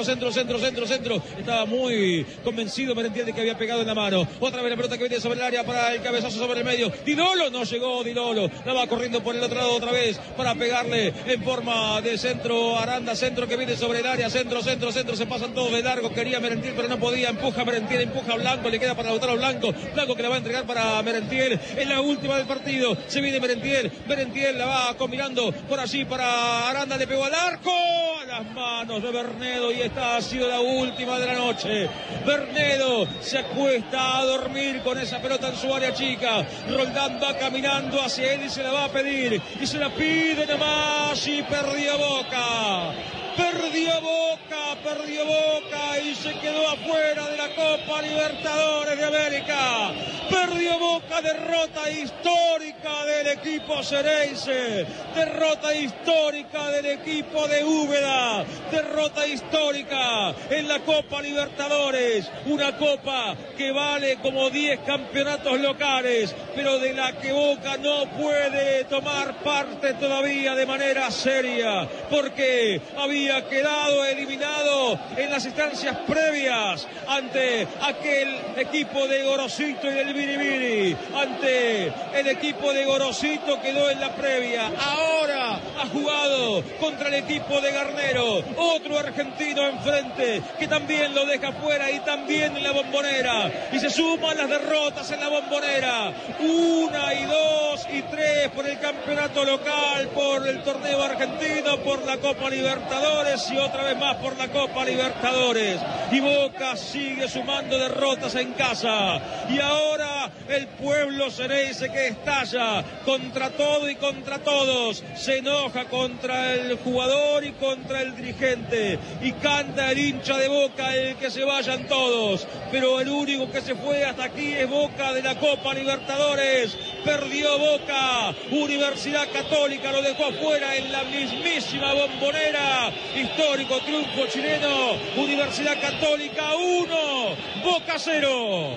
S1: Estaba muy convencido Merentiel de que había pegado en la mano. Otra vez la pelota que viene sobre el área para el cabezazo sobre el medio. Dilolo, no llegó Dilolo. La va corriendo por el otro lado otra vez para pegarle en forma de centro. Aranda, centro que viene sobre el área. Centro. Se pasan todos de largo. Quería Merentiel, pero no podía. Empuja Merentiel, empuja Blanco. Le queda para Lautaro Blanco que le va a entregar para Merentiel en la última del partido. Se viene Merentiel la va combinando por allí para Aranda, le pegó al arco, a las manos de Bernedo, y esta ha sido la última de la noche. Bernedo se acuesta a dormir con esa pelota en su área chica. Roldán va caminando hacia él y se la va a pedir, y se la pide nomás, y perdió Boca y se quedó afuera de la Copa Libertadores de América. Perdió Boca, derrota histórica del equipo Ceneice, derrota histórica del equipo de Úbeda, derrota histórica en la Copa Libertadores, una copa que vale como 10 campeonatos locales, pero de la que Boca no puede tomar parte todavía de manera seria, porque había quedado eliminado en las instancias previas ante aquel equipo de Gorosito y del Biribiri. Neyiri ante el equipo de Gorosito, quedó en la previa. Ahora ha jugado contra el equipo de Garnero, otro argentino enfrente que también lo deja fuera y también en la Bombonera, y se suman las derrotas en la Bombonera, 1 y 2 y 3 por el campeonato local, por el torneo argentino, por la Copa Libertadores y otra vez más por la Copa Libertadores. Y Boca sigue sumando derrotas en casa, y ahora el pueblo ceneice que estalla contra todo y contra todos, se enoja contra el jugador y contra el dirigente, y canta el hincha de Boca el que se vayan todos, pero el único que se fue hasta aquí es Boca de la Copa Libertadores. Perdió Boca, Universidad Católica lo dejó afuera en la mismísima Bombonera. Histórico triunfo chileno, Universidad Católica 1, Boca 0.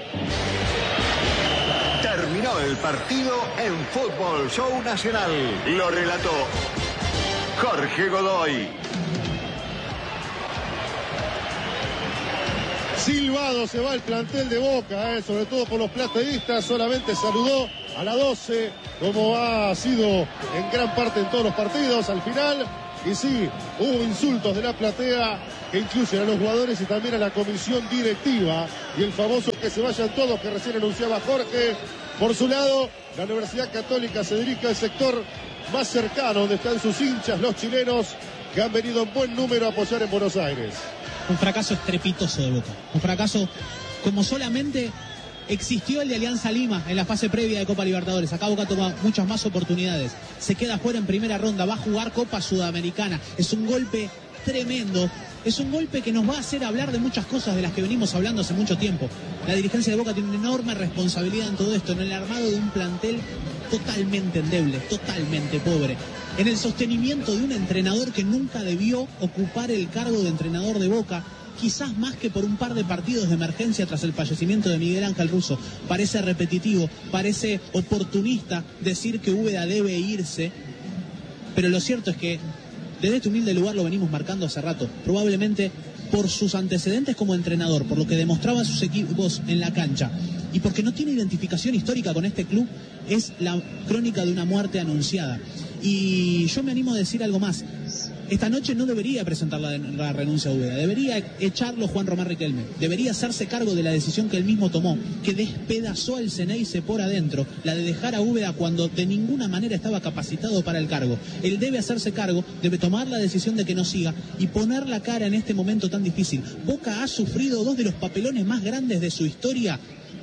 S6: Terminó el partido en Fútbol Show Nacional. Lo relató Jorge Godoy.
S5: Silbado se va el plantel de Boca, sobre todo por los plateístas. Solamente saludó a la 12, como ha sido en gran parte en todos los partidos al final. Y sí, hubo insultos de la platea que incluyen a los jugadores y también a la comisión directiva. Y el famoso que se vayan todos que recién anunciaba Jorge. Por su lado, la Universidad Católica se dirige al sector más cercano, donde están sus hinchas, los chilenos, que han venido en buen número a apoyar en Buenos Aires.
S3: Un fracaso estrepitoso de Boca. Un fracaso como solamente existió el de Alianza Lima en la fase previa de Copa Libertadores. Acá Boca toma muchas más oportunidades. Se queda fuera en primera ronda. Va a jugar Copa Sudamericana. Es un golpe tremendo. Es un golpe que nos va a hacer hablar de muchas cosas de las que venimos hablando hace mucho tiempo. La dirigencia de Boca tiene una enorme responsabilidad en todo esto, en el armado de un plantel totalmente endeble, totalmente pobre, en el sostenimiento de un entrenador que nunca debió ocupar el cargo de entrenador de Boca, quizás más que por un par de partidos de emergencia tras el fallecimiento de Miguel Ángel Russo. Parece repetitivo, parece oportunista decir que Úbeda debe irse, pero lo cierto es que desde este humilde lugar lo venimos marcando hace rato, probablemente por sus antecedentes como entrenador, por lo que demostraban sus equipos en la cancha y porque no tiene identificación histórica con este club. Es la crónica de una muerte anunciada. Y yo me animo a decir algo más. Esta noche no debería presentar la renuncia a Úbeda, debería echarlo Juan Román Riquelme, debería hacerse cargo de la decisión que él mismo tomó, que despedazó al Ceneice por adentro, la de dejar a Úbeda cuando de ninguna manera estaba capacitado para el cargo. Él debe hacerse cargo, debe tomar la decisión de que no siga y poner la cara en este momento tan difícil. Boca ha sufrido dos de los papelones más grandes de su historia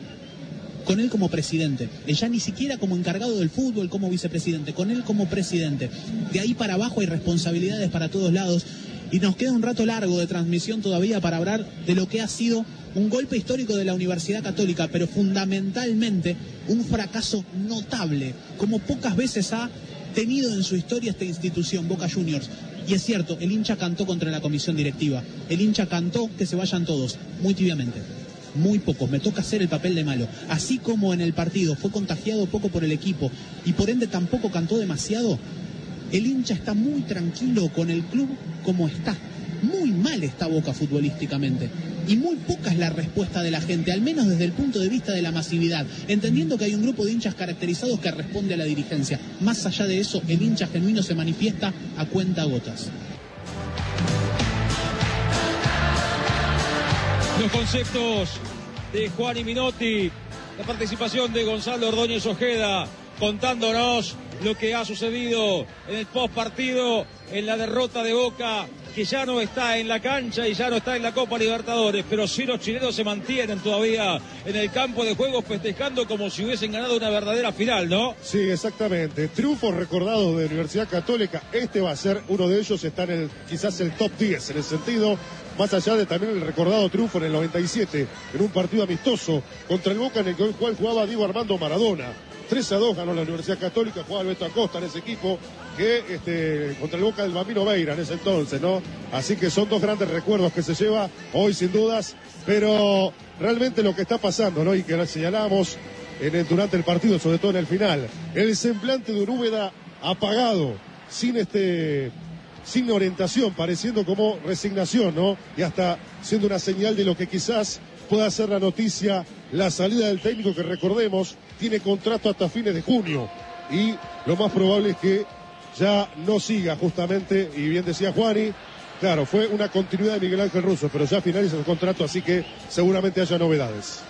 S3: con él como presidente, ya ni siquiera como encargado del fútbol, como vicepresidente, con él como presidente. De ahí para abajo hay responsabilidades para todos lados y nos queda un rato largo de transmisión todavía para hablar de lo que ha sido un golpe histórico de la Universidad Católica, pero fundamentalmente un fracaso notable, como pocas veces ha tenido en su historia esta institución, Boca Juniors. Y es cierto, el hincha cantó contra la comisión directiva, el hincha cantó que se vayan todos, muy tibiamente. Muy pocos, me toca hacer el papel de malo. Así como en el partido fue contagiado poco por el equipo y por ende tampoco cantó demasiado, el hincha está muy tranquilo con el club como está. Muy mal está Boca futbolísticamente y muy poca es la respuesta de la gente, al menos desde el punto de vista de la masividad, entendiendo que hay un grupo de hinchas caracterizados que responde a la dirigencia. Más allá de eso, el hincha genuino se manifiesta a cuentagotas.
S1: Los conceptos de Juan y Minotti, la participación de Gonzalo Ordóñez Ojeda, contándonos lo que ha sucedido en el post partido, en la derrota de Boca, que ya no está en la cancha y ya no está en la Copa Libertadores, pero sí los chilenos se mantienen todavía en el campo de juego festejando como si hubiesen ganado una verdadera final, ¿no?
S5: Sí, exactamente. Triunfos recordados de Universidad Católica. Este va a ser uno de ellos, está en quizás el top 10 en el sentido, más allá de también el recordado triunfo en el 97, en un partido amistoso contra el Boca en el cual jugaba Diego Armando Maradona. 3-2 ganó la Universidad Católica, jugaba Alberto Acosta en ese equipo, que contra el Boca del Bambino Veira en ese entonces, ¿no? Así que son dos grandes recuerdos que se lleva hoy sin dudas, pero realmente lo que está pasando, ¿no? Y que señalamos durante el partido, sobre todo en el final, el semblante de Úbeda apagado, sin orientación, pareciendo como resignación, ¿no? Y hasta siendo una señal de lo que quizás pueda ser la noticia la salida del técnico, que recordemos tiene contrato hasta fines de junio, y lo más probable es que ya no siga, justamente, y bien decía Juani, claro, fue una continuidad de Miguel Ángel Russo, pero ya finaliza el contrato, así que seguramente haya novedades.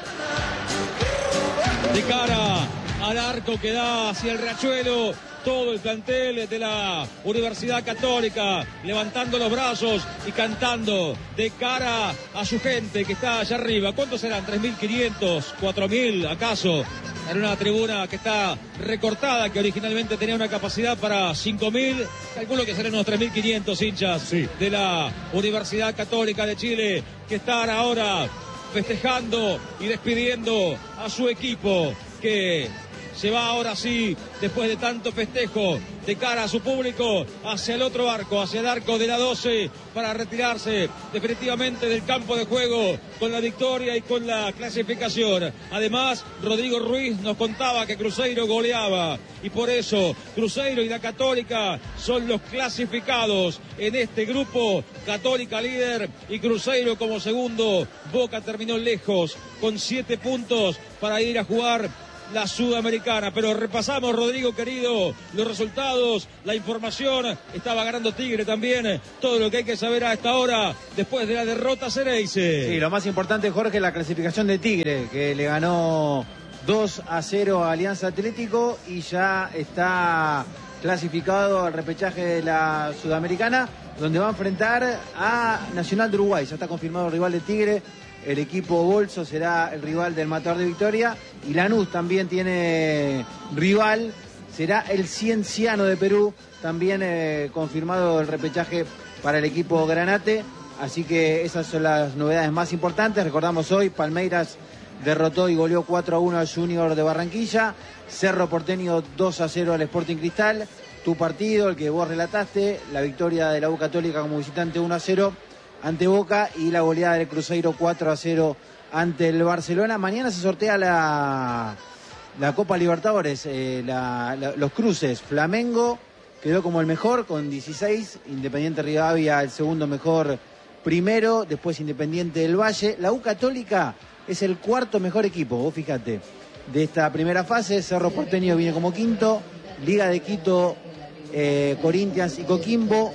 S1: De cara al arco que da hacia el Riachuelo, todo el plantel de la Universidad Católica levantando los brazos y cantando de cara a su gente que está allá arriba. ¿Cuántos serán? ¿3.500? ¿4.000 acaso? En una tribuna que está recortada, que originalmente tenía una capacidad para 5.000. Calculo que serán unos 3.500 hinchas de la Universidad Católica de Chile, que están ahora festejando y despidiendo a su equipo, que se va ahora sí, después de tanto festejo, de cara a su público, hacia el otro arco, hacia el arco de la 12, para retirarse definitivamente del campo de juego con la victoria y con la clasificación. Además, Rodrigo Ruiz nos contaba que Cruzeiro goleaba, y por eso Cruzeiro y la Católica son los clasificados en este grupo. Católica líder y Cruzeiro como segundo. Boca terminó lejos con 7 puntos para ir a jugar la Sudamericana. Pero repasamos, Rodrigo querido, los resultados, la información. Estaba ganando Tigre también, todo lo que hay que saber a esta hora después de la derrota Xereyce.
S4: Sí, lo más importante, Jorge, la clasificación de Tigre, que le ganó 2-0 a Alianza Atlético y ya está clasificado al repechaje de la Sudamericana, donde va a enfrentar a Nacional de Uruguay. Ya está confirmado el rival de Tigre. El equipo Bolso será el rival del Matador de Victoria, y Lanús también tiene rival, será el Cienciano de Perú, también confirmado el repechaje para el equipo Granate. Así que esas son las novedades más importantes. Recordamos hoy, Palmeiras derrotó y goleó 4-1 al Junior de Barranquilla, Cerro Porteño 2-0 al Sporting Cristal. Tu partido, el que vos relataste, la victoria de la U Católica como visitante 1-0 ante Boca, y la goleada del Cruzeiro 4-0 ante el Barcelona. Mañana se sortea la Copa Libertadores, los cruces. Flamengo quedó como el mejor con 16, Independiente Rivadavia el segundo mejor primero, después Independiente del Valle. La U Católica es el cuarto mejor equipo, vos fíjate, de esta primera fase. Cerro Porteño viene como quinto, Liga de Quito, Corinthians y Coquimbo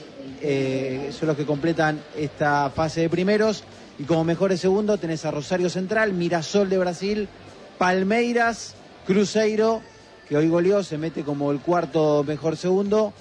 S4: son los que completan esta fase de primeros, y como mejores segundo tenés a Rosario Central, Mirassol de Brasil, Palmeiras, Cruzeiro, que hoy goleó, se mete como el cuarto mejor segundo,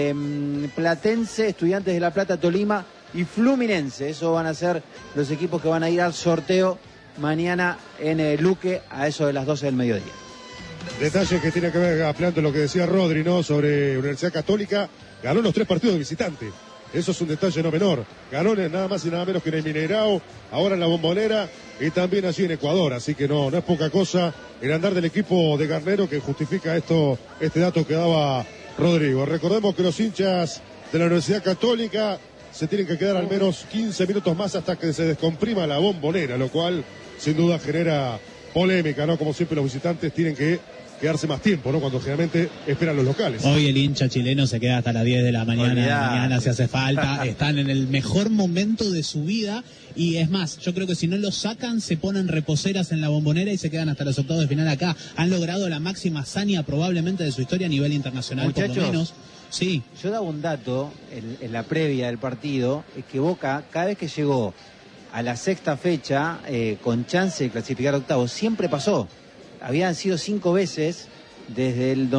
S4: Platense, Estudiantes de La Plata, Tolima y Fluminense. Esos van a ser los equipos que van a ir al sorteo mañana en Luque a eso de las 12 del mediodía.
S5: Detalle que tiene que ver, ampliando lo que decía Rodri, ¿no?, sobre Universidad Católica. Ganó los 3 partidos de visitante. Eso es un detalle no menor. Ganó nada más y nada menos que en el Mineirao, ahora en la Bombonera y también allí en Ecuador. Así que no es poca cosa el andar del equipo de Garnero, que justifica este dato que daba Rodrigo. Recordemos que los hinchas de la Universidad Católica se tienen que quedar al menos 15 minutos más hasta que se descomprima la Bombonera, lo cual sin duda genera polémica, ¿no? Como siempre, los visitantes tienen que quedarse más tiempo, ¿no?, cuando generalmente esperan los locales.
S3: Hoy el hincha chileno se queda hasta las 10 de la mañana, mañana si hace falta. Están en el mejor momento de su vida, y es más, yo creo que si no los sacan, se ponen reposeras en la Bombonera y se quedan hasta los octavos de final acá. Han logrado la máxima hazaña probablemente de su historia a nivel internacional.
S4: Muchachos,
S3: por lo menos. Sí.
S4: Yo daba un dato en la previa del partido, es que Boca, cada vez que llegó a la sexta fecha, con chance de clasificar octavos, siempre pasó. Habían sido 5 veces desde el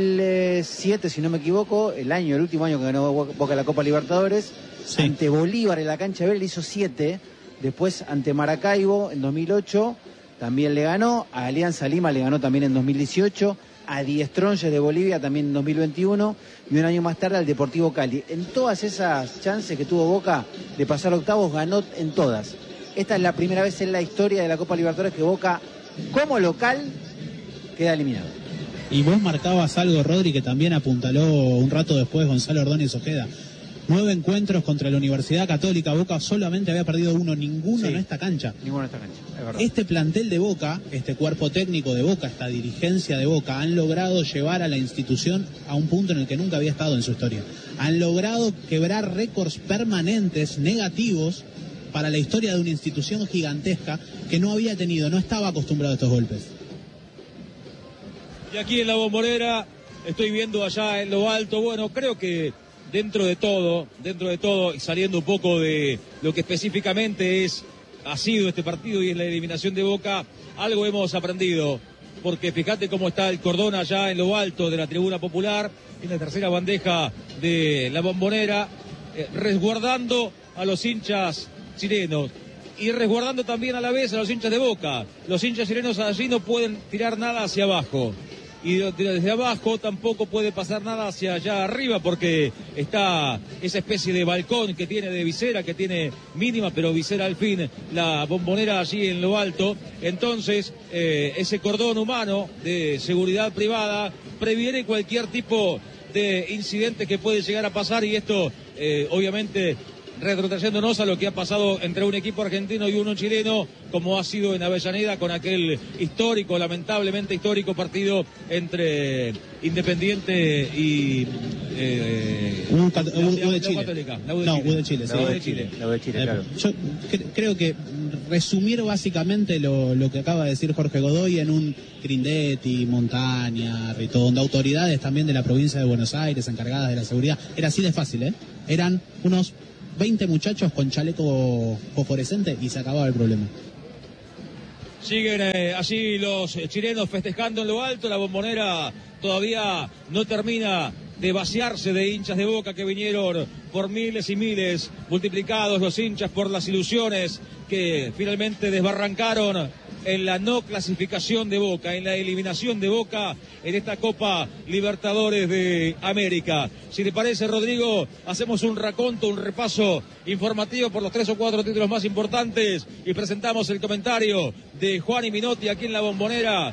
S4: 2007, si no me equivoco, el último año que ganó Boca la Copa Libertadores. Sí. Ante Bolívar en la cancha verde hizo 7, después ante Maracaibo en 2008 también le ganó, a Alianza Lima le ganó también en 2018, a Die Strongest de Bolivia también en 2021, y un año más tarde al Deportivo Cali. En todas esas chances que tuvo Boca de pasar octavos, ganó en todas. Esta es la primera vez en la historia de la Copa Libertadores que Boca, como local, queda eliminado.
S3: Y vos marcabas algo, Rodri, que también apuntaló un rato después Gonzalo Ordóñez Ojeda. 9 encuentros contra la Universidad Católica. Boca solamente había perdido uno, ninguno en esta cancha.
S4: Ninguno en esta cancha, es verdad.
S3: Este plantel de Boca, este cuerpo técnico de Boca, esta dirigencia de Boca, han logrado llevar a la institución a un punto en el que nunca había estado en su historia. Han logrado quebrar récords permanentes negativos para la historia de una institución gigantesca que no estaba acostumbrado a estos golpes.
S1: Y aquí en la Bombonera estoy viendo allá en lo alto, bueno, creo que dentro de todo, y saliendo un poco de lo que específicamente ha sido este partido y es la eliminación de Boca, algo hemos aprendido, porque fíjate cómo está el cordón allá en lo alto de la tribuna popular, en la tercera bandeja de la Bombonera, resguardando a los hinchas chilenos y resguardando también a la vez a los hinchas de Boca. Los hinchas chilenos allí no pueden tirar nada hacia abajo. Y desde abajo tampoco puede pasar nada hacia allá arriba porque está esa especie de balcón que tiene de visera, que tiene mínima pero visera al fin, la Bombonera allí en lo alto. Entonces ese cordón humano de seguridad privada previene cualquier tipo de incidente que puede llegar a pasar y esto obviamente retrotrayéndonos a lo que ha pasado entre un equipo argentino y uno chileno, como ha sido en Avellaneda con aquel histórico, lamentablemente histórico partido entre Independiente y
S3: U de Chile.
S4: Claro.
S3: Yo creo que resumir básicamente lo que acaba de decir Jorge Godoy en un Grindetti, Montaña, Ritondo, autoridades también de la provincia de Buenos Aires encargadas de la seguridad, era así de fácil, eran unos 20 muchachos con chaleco fosforescente y se acababa el problema.
S1: Siguen allí los chilenos festejando en lo alto, la Bombonera todavía no termina de vaciarse de hinchas de Boca que vinieron por miles y miles, multiplicados los hinchas por las ilusiones que finalmente desbarrancaron en la no clasificación de Boca, en la eliminación de Boca en esta Copa Libertadores de América. Si te parece, Rodrigo, hacemos un raconto, un repaso informativo por los 3 o 4 títulos más importantes y presentamos el comentario de Juan y Minotti aquí en la Bombonera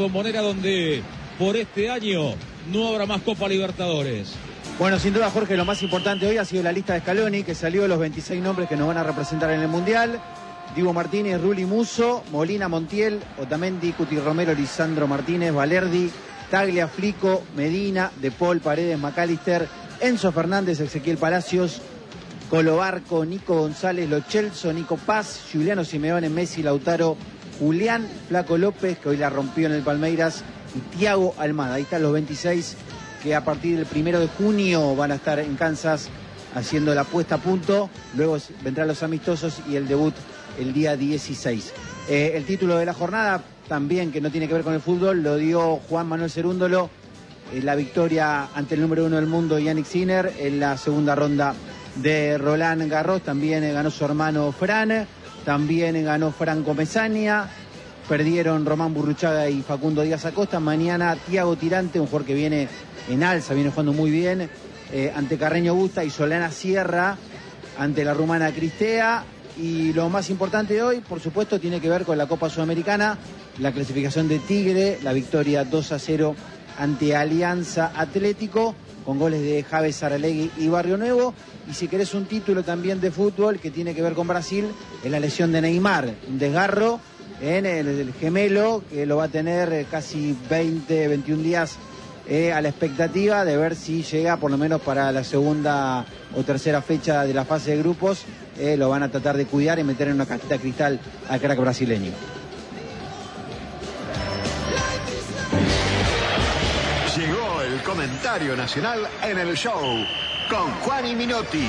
S1: donde por este año no habrá más Copa Libertadores.
S4: Bueno, sin duda, Jorge, lo más importante hoy ha sido la lista de Scaloni, que salió de los 26 nombres que nos van a representar en el Mundial. Diego Martínez, Rulli Musso, Molina, Montiel, Otamendi, Cuti Romero, Lisandro Martínez, Valerdi, Taglia, Flico, Medina, De Paul, Paredes, McAllister, Enzo Fernández, Ezequiel Palacios, Colo Barco, Nico González, Lo Celso, Nico Paz, Juliano Simeone, Messi, Lautaro, Julián, Flaco López, que hoy la rompió en el Palmeiras, y Thiago Almada. Ahí están los 26 que a partir del 1 de junio van a estar en Kansas haciendo la puesta a punto. Luego vendrán los amistosos y el debut el día 16. El título de la jornada, también que no tiene que ver con el fútbol, lo dio Juan Manuel Cerúndolo, la victoria ante el número 1 del mundo, Yannick Sinner, en la segunda ronda de Roland Garros. También ganó su hermano Fran, también ganó Franco Mesaña, perdieron Román Burruchaga y Facundo Díaz Acosta. Mañana Thiago Tirante, un jugador que viene en alza, viene jugando muy bien, ante Carreño Busta, y Solana Sierra ante la rumana Cristea. Y lo más importante de hoy, por supuesto, tiene que ver con la Copa Sudamericana, la clasificación de Tigre, la victoria 2-0 ante Alianza Atlético, con goles de Javes Saralegui y Barrio Nuevo. Y si querés un título también de fútbol que tiene que ver con Brasil, es la lesión de Neymar, un desgarro en el gemelo, que lo va a tener casi 21 días a la expectativa de ver si llega por lo menos para la segunda o tercera fecha de la fase de grupos. Lo van a tratar de cuidar y meter en una cajita de cristal al crack brasileño.
S6: Llegó el comentario nacional en el show con Juan y Minotti.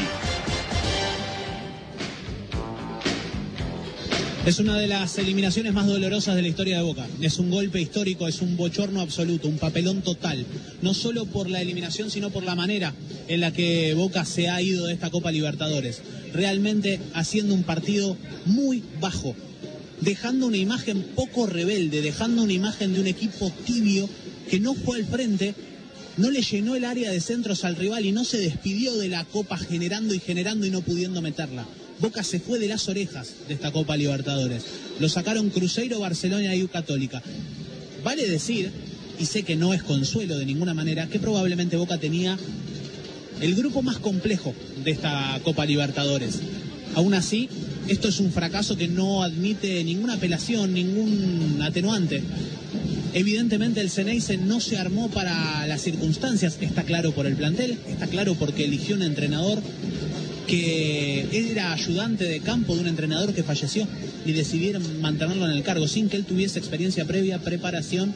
S3: Es una de las eliminaciones más dolorosas de la historia de Boca. Es un golpe histórico, es un bochorno absoluto, un papelón total. No solo por la eliminación, sino por la manera en la que Boca se ha ido de esta Copa Libertadores. Realmente haciendo un partido muy bajo, dejando una imagen poco rebelde, dejando una imagen de un equipo tibio que no fue al frente, no le llenó el área de centros al rival y no se despidió de la Copa generando y no pudiendo meterla. Boca se fue de las orejas de esta Copa Libertadores. Lo sacaron Cruzeiro, Barcelona y U Católica. Vale decir, y sé que no es consuelo de ninguna manera, que probablemente Boca tenía el grupo más complejo de esta Copa Libertadores. Aún así, esto es un fracaso que no admite ninguna apelación, ningún atenuante. Evidentemente el Ceneice no se armó para las circunstancias, está claro por el plantel, está claro porque eligió un entrenador que era ayudante de campo de un entrenador que falleció y decidieron mantenerlo en el cargo sin que él tuviese experiencia previa, preparación,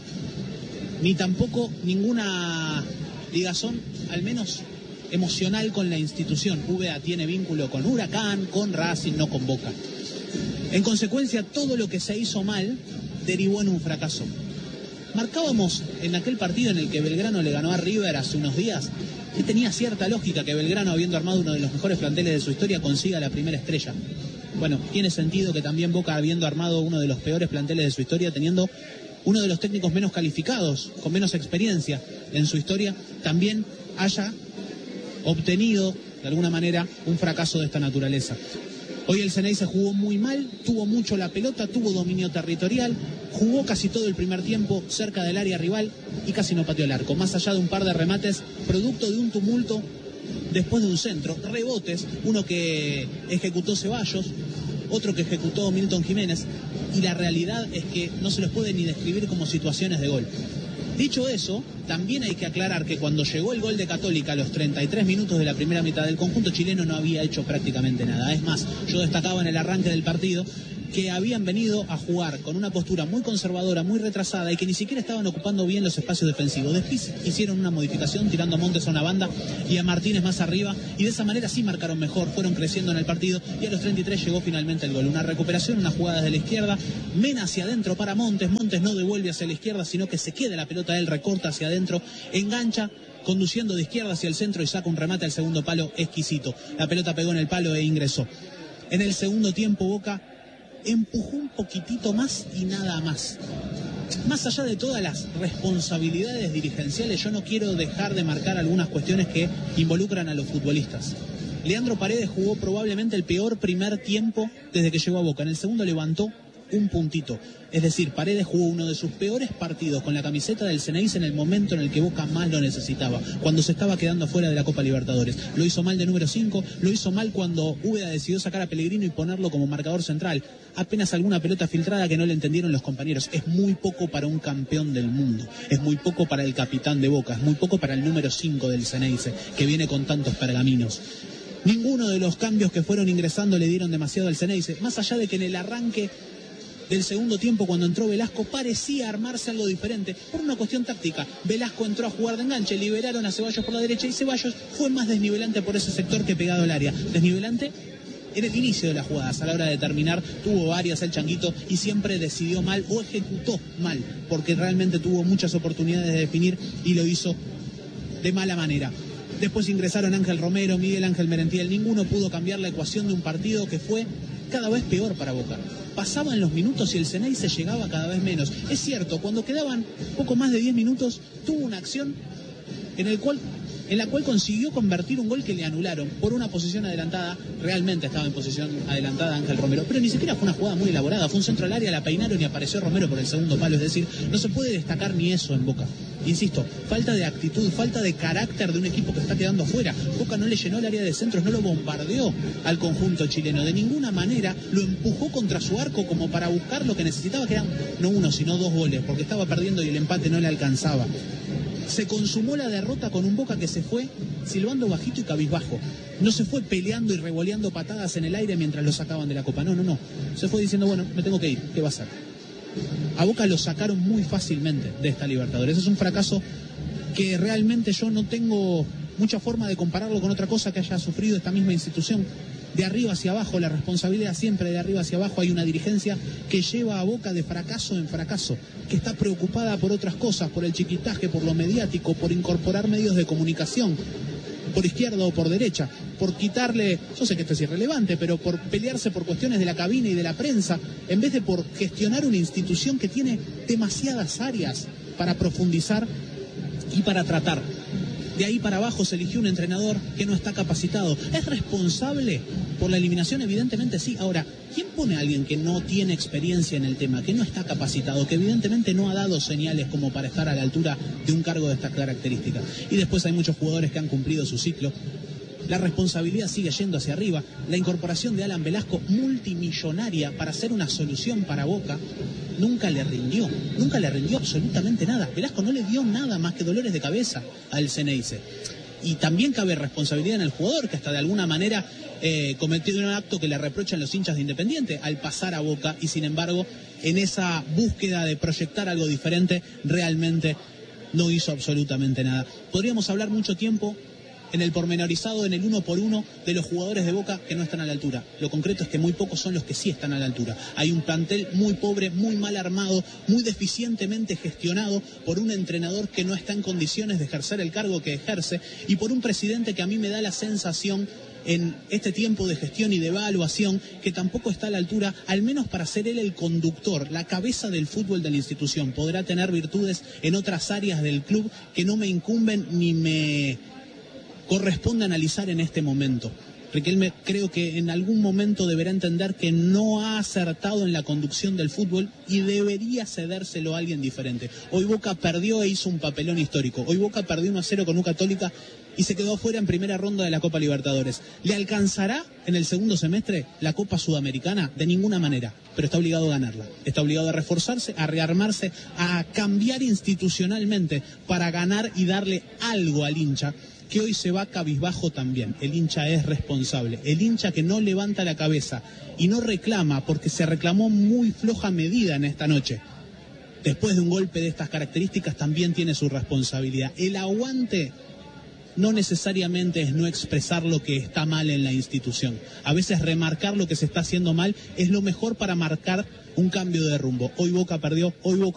S3: ni tampoco ninguna ligazón, al menos emocional, con la institución. Úbeda tiene vínculo con Huracán, con Racing, no con Boca. En consecuencia, todo lo que se hizo mal derivó en un fracaso. Marcábamos en aquel partido en el que Belgrano le ganó a River hace unos días que tenía cierta lógica que Belgrano, habiendo armado uno de los mejores planteles de su historia, consiga la primera estrella. Bueno, tiene sentido que también Boca, habiendo armado uno de los peores planteles de su historia, teniendo uno de los técnicos menos calificados, con menos experiencia en su historia, también haya obtenido, de alguna manera, un fracaso de esta naturaleza. Hoy el Ceneice jugó muy mal, tuvo mucho la pelota, tuvo dominio territorial, jugó casi todo el primer tiempo cerca del área rival y casi no pateó el arco. Más allá de un par de remates, producto de un tumulto después de un centro, rebotes, uno que ejecutó Ceballos, otro que ejecutó Milton Jiménez, y la realidad es que no se los puede ni describir como situaciones de gol. Dicho eso, también hay que aclarar que cuando llegó el gol de Católica a los 33 minutos de la primera mitad del conjunto chileno no había hecho prácticamente nada. Es más, yo destacaba en el arranque del partido que habían venido a jugar con una postura muy conservadora, muy retrasada y que ni siquiera estaban ocupando bien los espacios defensivos. Después hicieron una modificación tirando a Montes a una banda y a Martínez más arriba y de esa manera sí marcaron mejor, fueron creciendo en el partido y a los 33 llegó finalmente el gol. Una recuperación, una jugada desde la izquierda, Mena hacia adentro para Montes, Montes no devuelve hacia la izquierda sino que se queda la pelota, él recorta hacia adentro, engancha, conduciendo de izquierda hacia el centro y saca un remate al segundo palo exquisito. La pelota pegó en el palo e ingresó. En el segundo tiempo Boca empujó un poquitito más y nada más. Más allá de todas las responsabilidades dirigenciales, yo no quiero dejar de marcar algunas cuestiones que involucran a los futbolistas. Leandro Paredes jugó probablemente el peor primer tiempo desde que llegó a Boca. En el segundo levantó un puntito. Es decir, Paredes jugó uno de sus peores partidos con la camiseta del Ceneice en el momento en el que Boca más lo necesitaba, cuando se estaba quedando fuera de la Copa Libertadores. Lo hizo mal de número 5, lo hizo mal cuando Úbeda decidió sacar a Pellegrino y ponerlo como marcador central. Apenas alguna pelota filtrada que no le entendieron los compañeros. Es muy poco para un campeón del mundo, es muy poco para el capitán de Boca, es muy poco para el número 5 del Ceneice, que viene con tantos pergaminos. Ninguno de los cambios que fueron ingresando le dieron demasiado al Ceneice, más allá de que en el arranque del segundo tiempo, cuando entró Velasco, parecía armarse algo diferente por una cuestión táctica. Velasco entró a jugar de enganche, liberaron a Ceballos por la derecha y Ceballos fue más desnivelante por ese sector que pegado al área. Desnivelante en el inicio de las jugadas, a la hora de terminar tuvo varias el Changuito y siempre decidió mal o ejecutó mal, porque realmente tuvo muchas oportunidades de definir y lo hizo de mala manera. Después ingresaron Ángel Romero, Miguel Ángel Merentiel, ninguno pudo cambiar la ecuación de un partido que fue cada vez peor para Boca. Pasaban los minutos y el Ceneice llegaba cada vez menos. Es cierto, cuando quedaban poco más de 10 minutos, tuvo una acción en la cual consiguió convertir un gol que le anularon por una posición adelantada. Realmente estaba en posición adelantada Ángel Romero, pero ni siquiera fue una jugada muy elaborada. Fue un centro al área, la peinaron y apareció Romero por el segundo palo. Es decir, no se puede destacar ni eso en Boca. Insisto, falta de actitud, falta de carácter de un equipo que está quedando afuera. Boca no le llenó el área de centros, no lo bombardeó al conjunto chileno. De ninguna manera lo empujó contra su arco como para buscar lo que necesitaba, que eran no uno, sino 2 goles, porque estaba perdiendo y el empate no le alcanzaba. Se consumó la derrota con un Boca que se fue silbando bajito y cabizbajo. No se fue peleando y revoleando patadas en el aire mientras lo sacaban de la Copa. No. Se fue diciendo, bueno, me tengo que ir, ¿qué va a hacer? A Boca lo sacaron muy fácilmente de esta Libertadores. Es un fracaso que realmente yo no tengo mucha forma de compararlo con otra cosa que haya sufrido esta misma institución. De arriba hacia abajo, la responsabilidad siempre de arriba hacia abajo. Hay una dirigencia que lleva a Boca de fracaso en fracaso, que está preocupada por otras cosas, por el chiquitaje, por lo mediático, por incorporar medios de comunicación, por izquierda o por derecha, por quitarle, yo sé que esto es irrelevante, pero por pelearse por cuestiones de la cabina y de la prensa, en vez de por gestionar una institución que tiene demasiadas áreas para profundizar y para tratar. De ahí para abajo se eligió un entrenador que no está capacitado. ¿Es responsable por la eliminación? Evidentemente sí. Ahora, ¿quién pone a alguien que no tiene experiencia en el tema, que no está capacitado, que evidentemente no ha dado señales como para estar a la altura de un cargo de estas características? Y después hay muchos jugadores que han cumplido su ciclo. La responsabilidad sigue yendo hacia arriba. La incorporación de Alan Velasco, multimillonaria, para hacer una solución para Boca, nunca le rindió absolutamente nada. Velasco no le dio nada más que dolores de cabeza al Ceneice. y también cabe responsabilidad en el jugador, que hasta de alguna manera cometió un acto que le reprochan los hinchas de Independiente al pasar a Boca, y sin embargo en esa búsqueda de proyectar algo diferente realmente no hizo absolutamente nada. Podríamos hablar mucho tiempo en el pormenorizado, en el 1 por 1 de los jugadores de Boca que no están a la altura. Lo concreto es que muy pocos son los que sí están a la altura. Hay un plantel muy pobre, muy mal armado, muy deficientemente gestionado por un entrenador que no está en condiciones de ejercer el cargo que ejerce, y por un presidente que a mí me da la sensación en este tiempo de gestión y de evaluación que tampoco está a la altura, al menos para ser él el conductor, la cabeza del fútbol de la institución. Podrá tener virtudes en otras áreas del club que no me incumben ni me corresponde analizar en este momento. Riquelme creo que en algún momento deberá entender que no ha acertado en la conducción del fútbol y debería cedérselo a alguien diferente. Hoy Boca perdió e hizo un papelón histórico. Hoy Boca perdió 1-0 con U Católica y se quedó fuera en primera ronda de la Copa Libertadores. ¿Le alcanzará en el segundo semestre la Copa Sudamericana? De ninguna manera, pero está obligado a ganarla. Está obligado a reforzarse, a rearmarse, a cambiar institucionalmente para ganar y darle algo al hincha, que hoy se va cabizbajo también. El hincha es responsable. El hincha que no levanta la cabeza y no reclama, porque se reclamó muy floja medida en esta noche, después de un golpe de estas características, también tiene su responsabilidad. El aguante no necesariamente es no expresar lo que está mal en la institución. A veces remarcar lo que se está haciendo mal es lo mejor para marcar un cambio de rumbo. Hoy Boca perdió, hoy Boca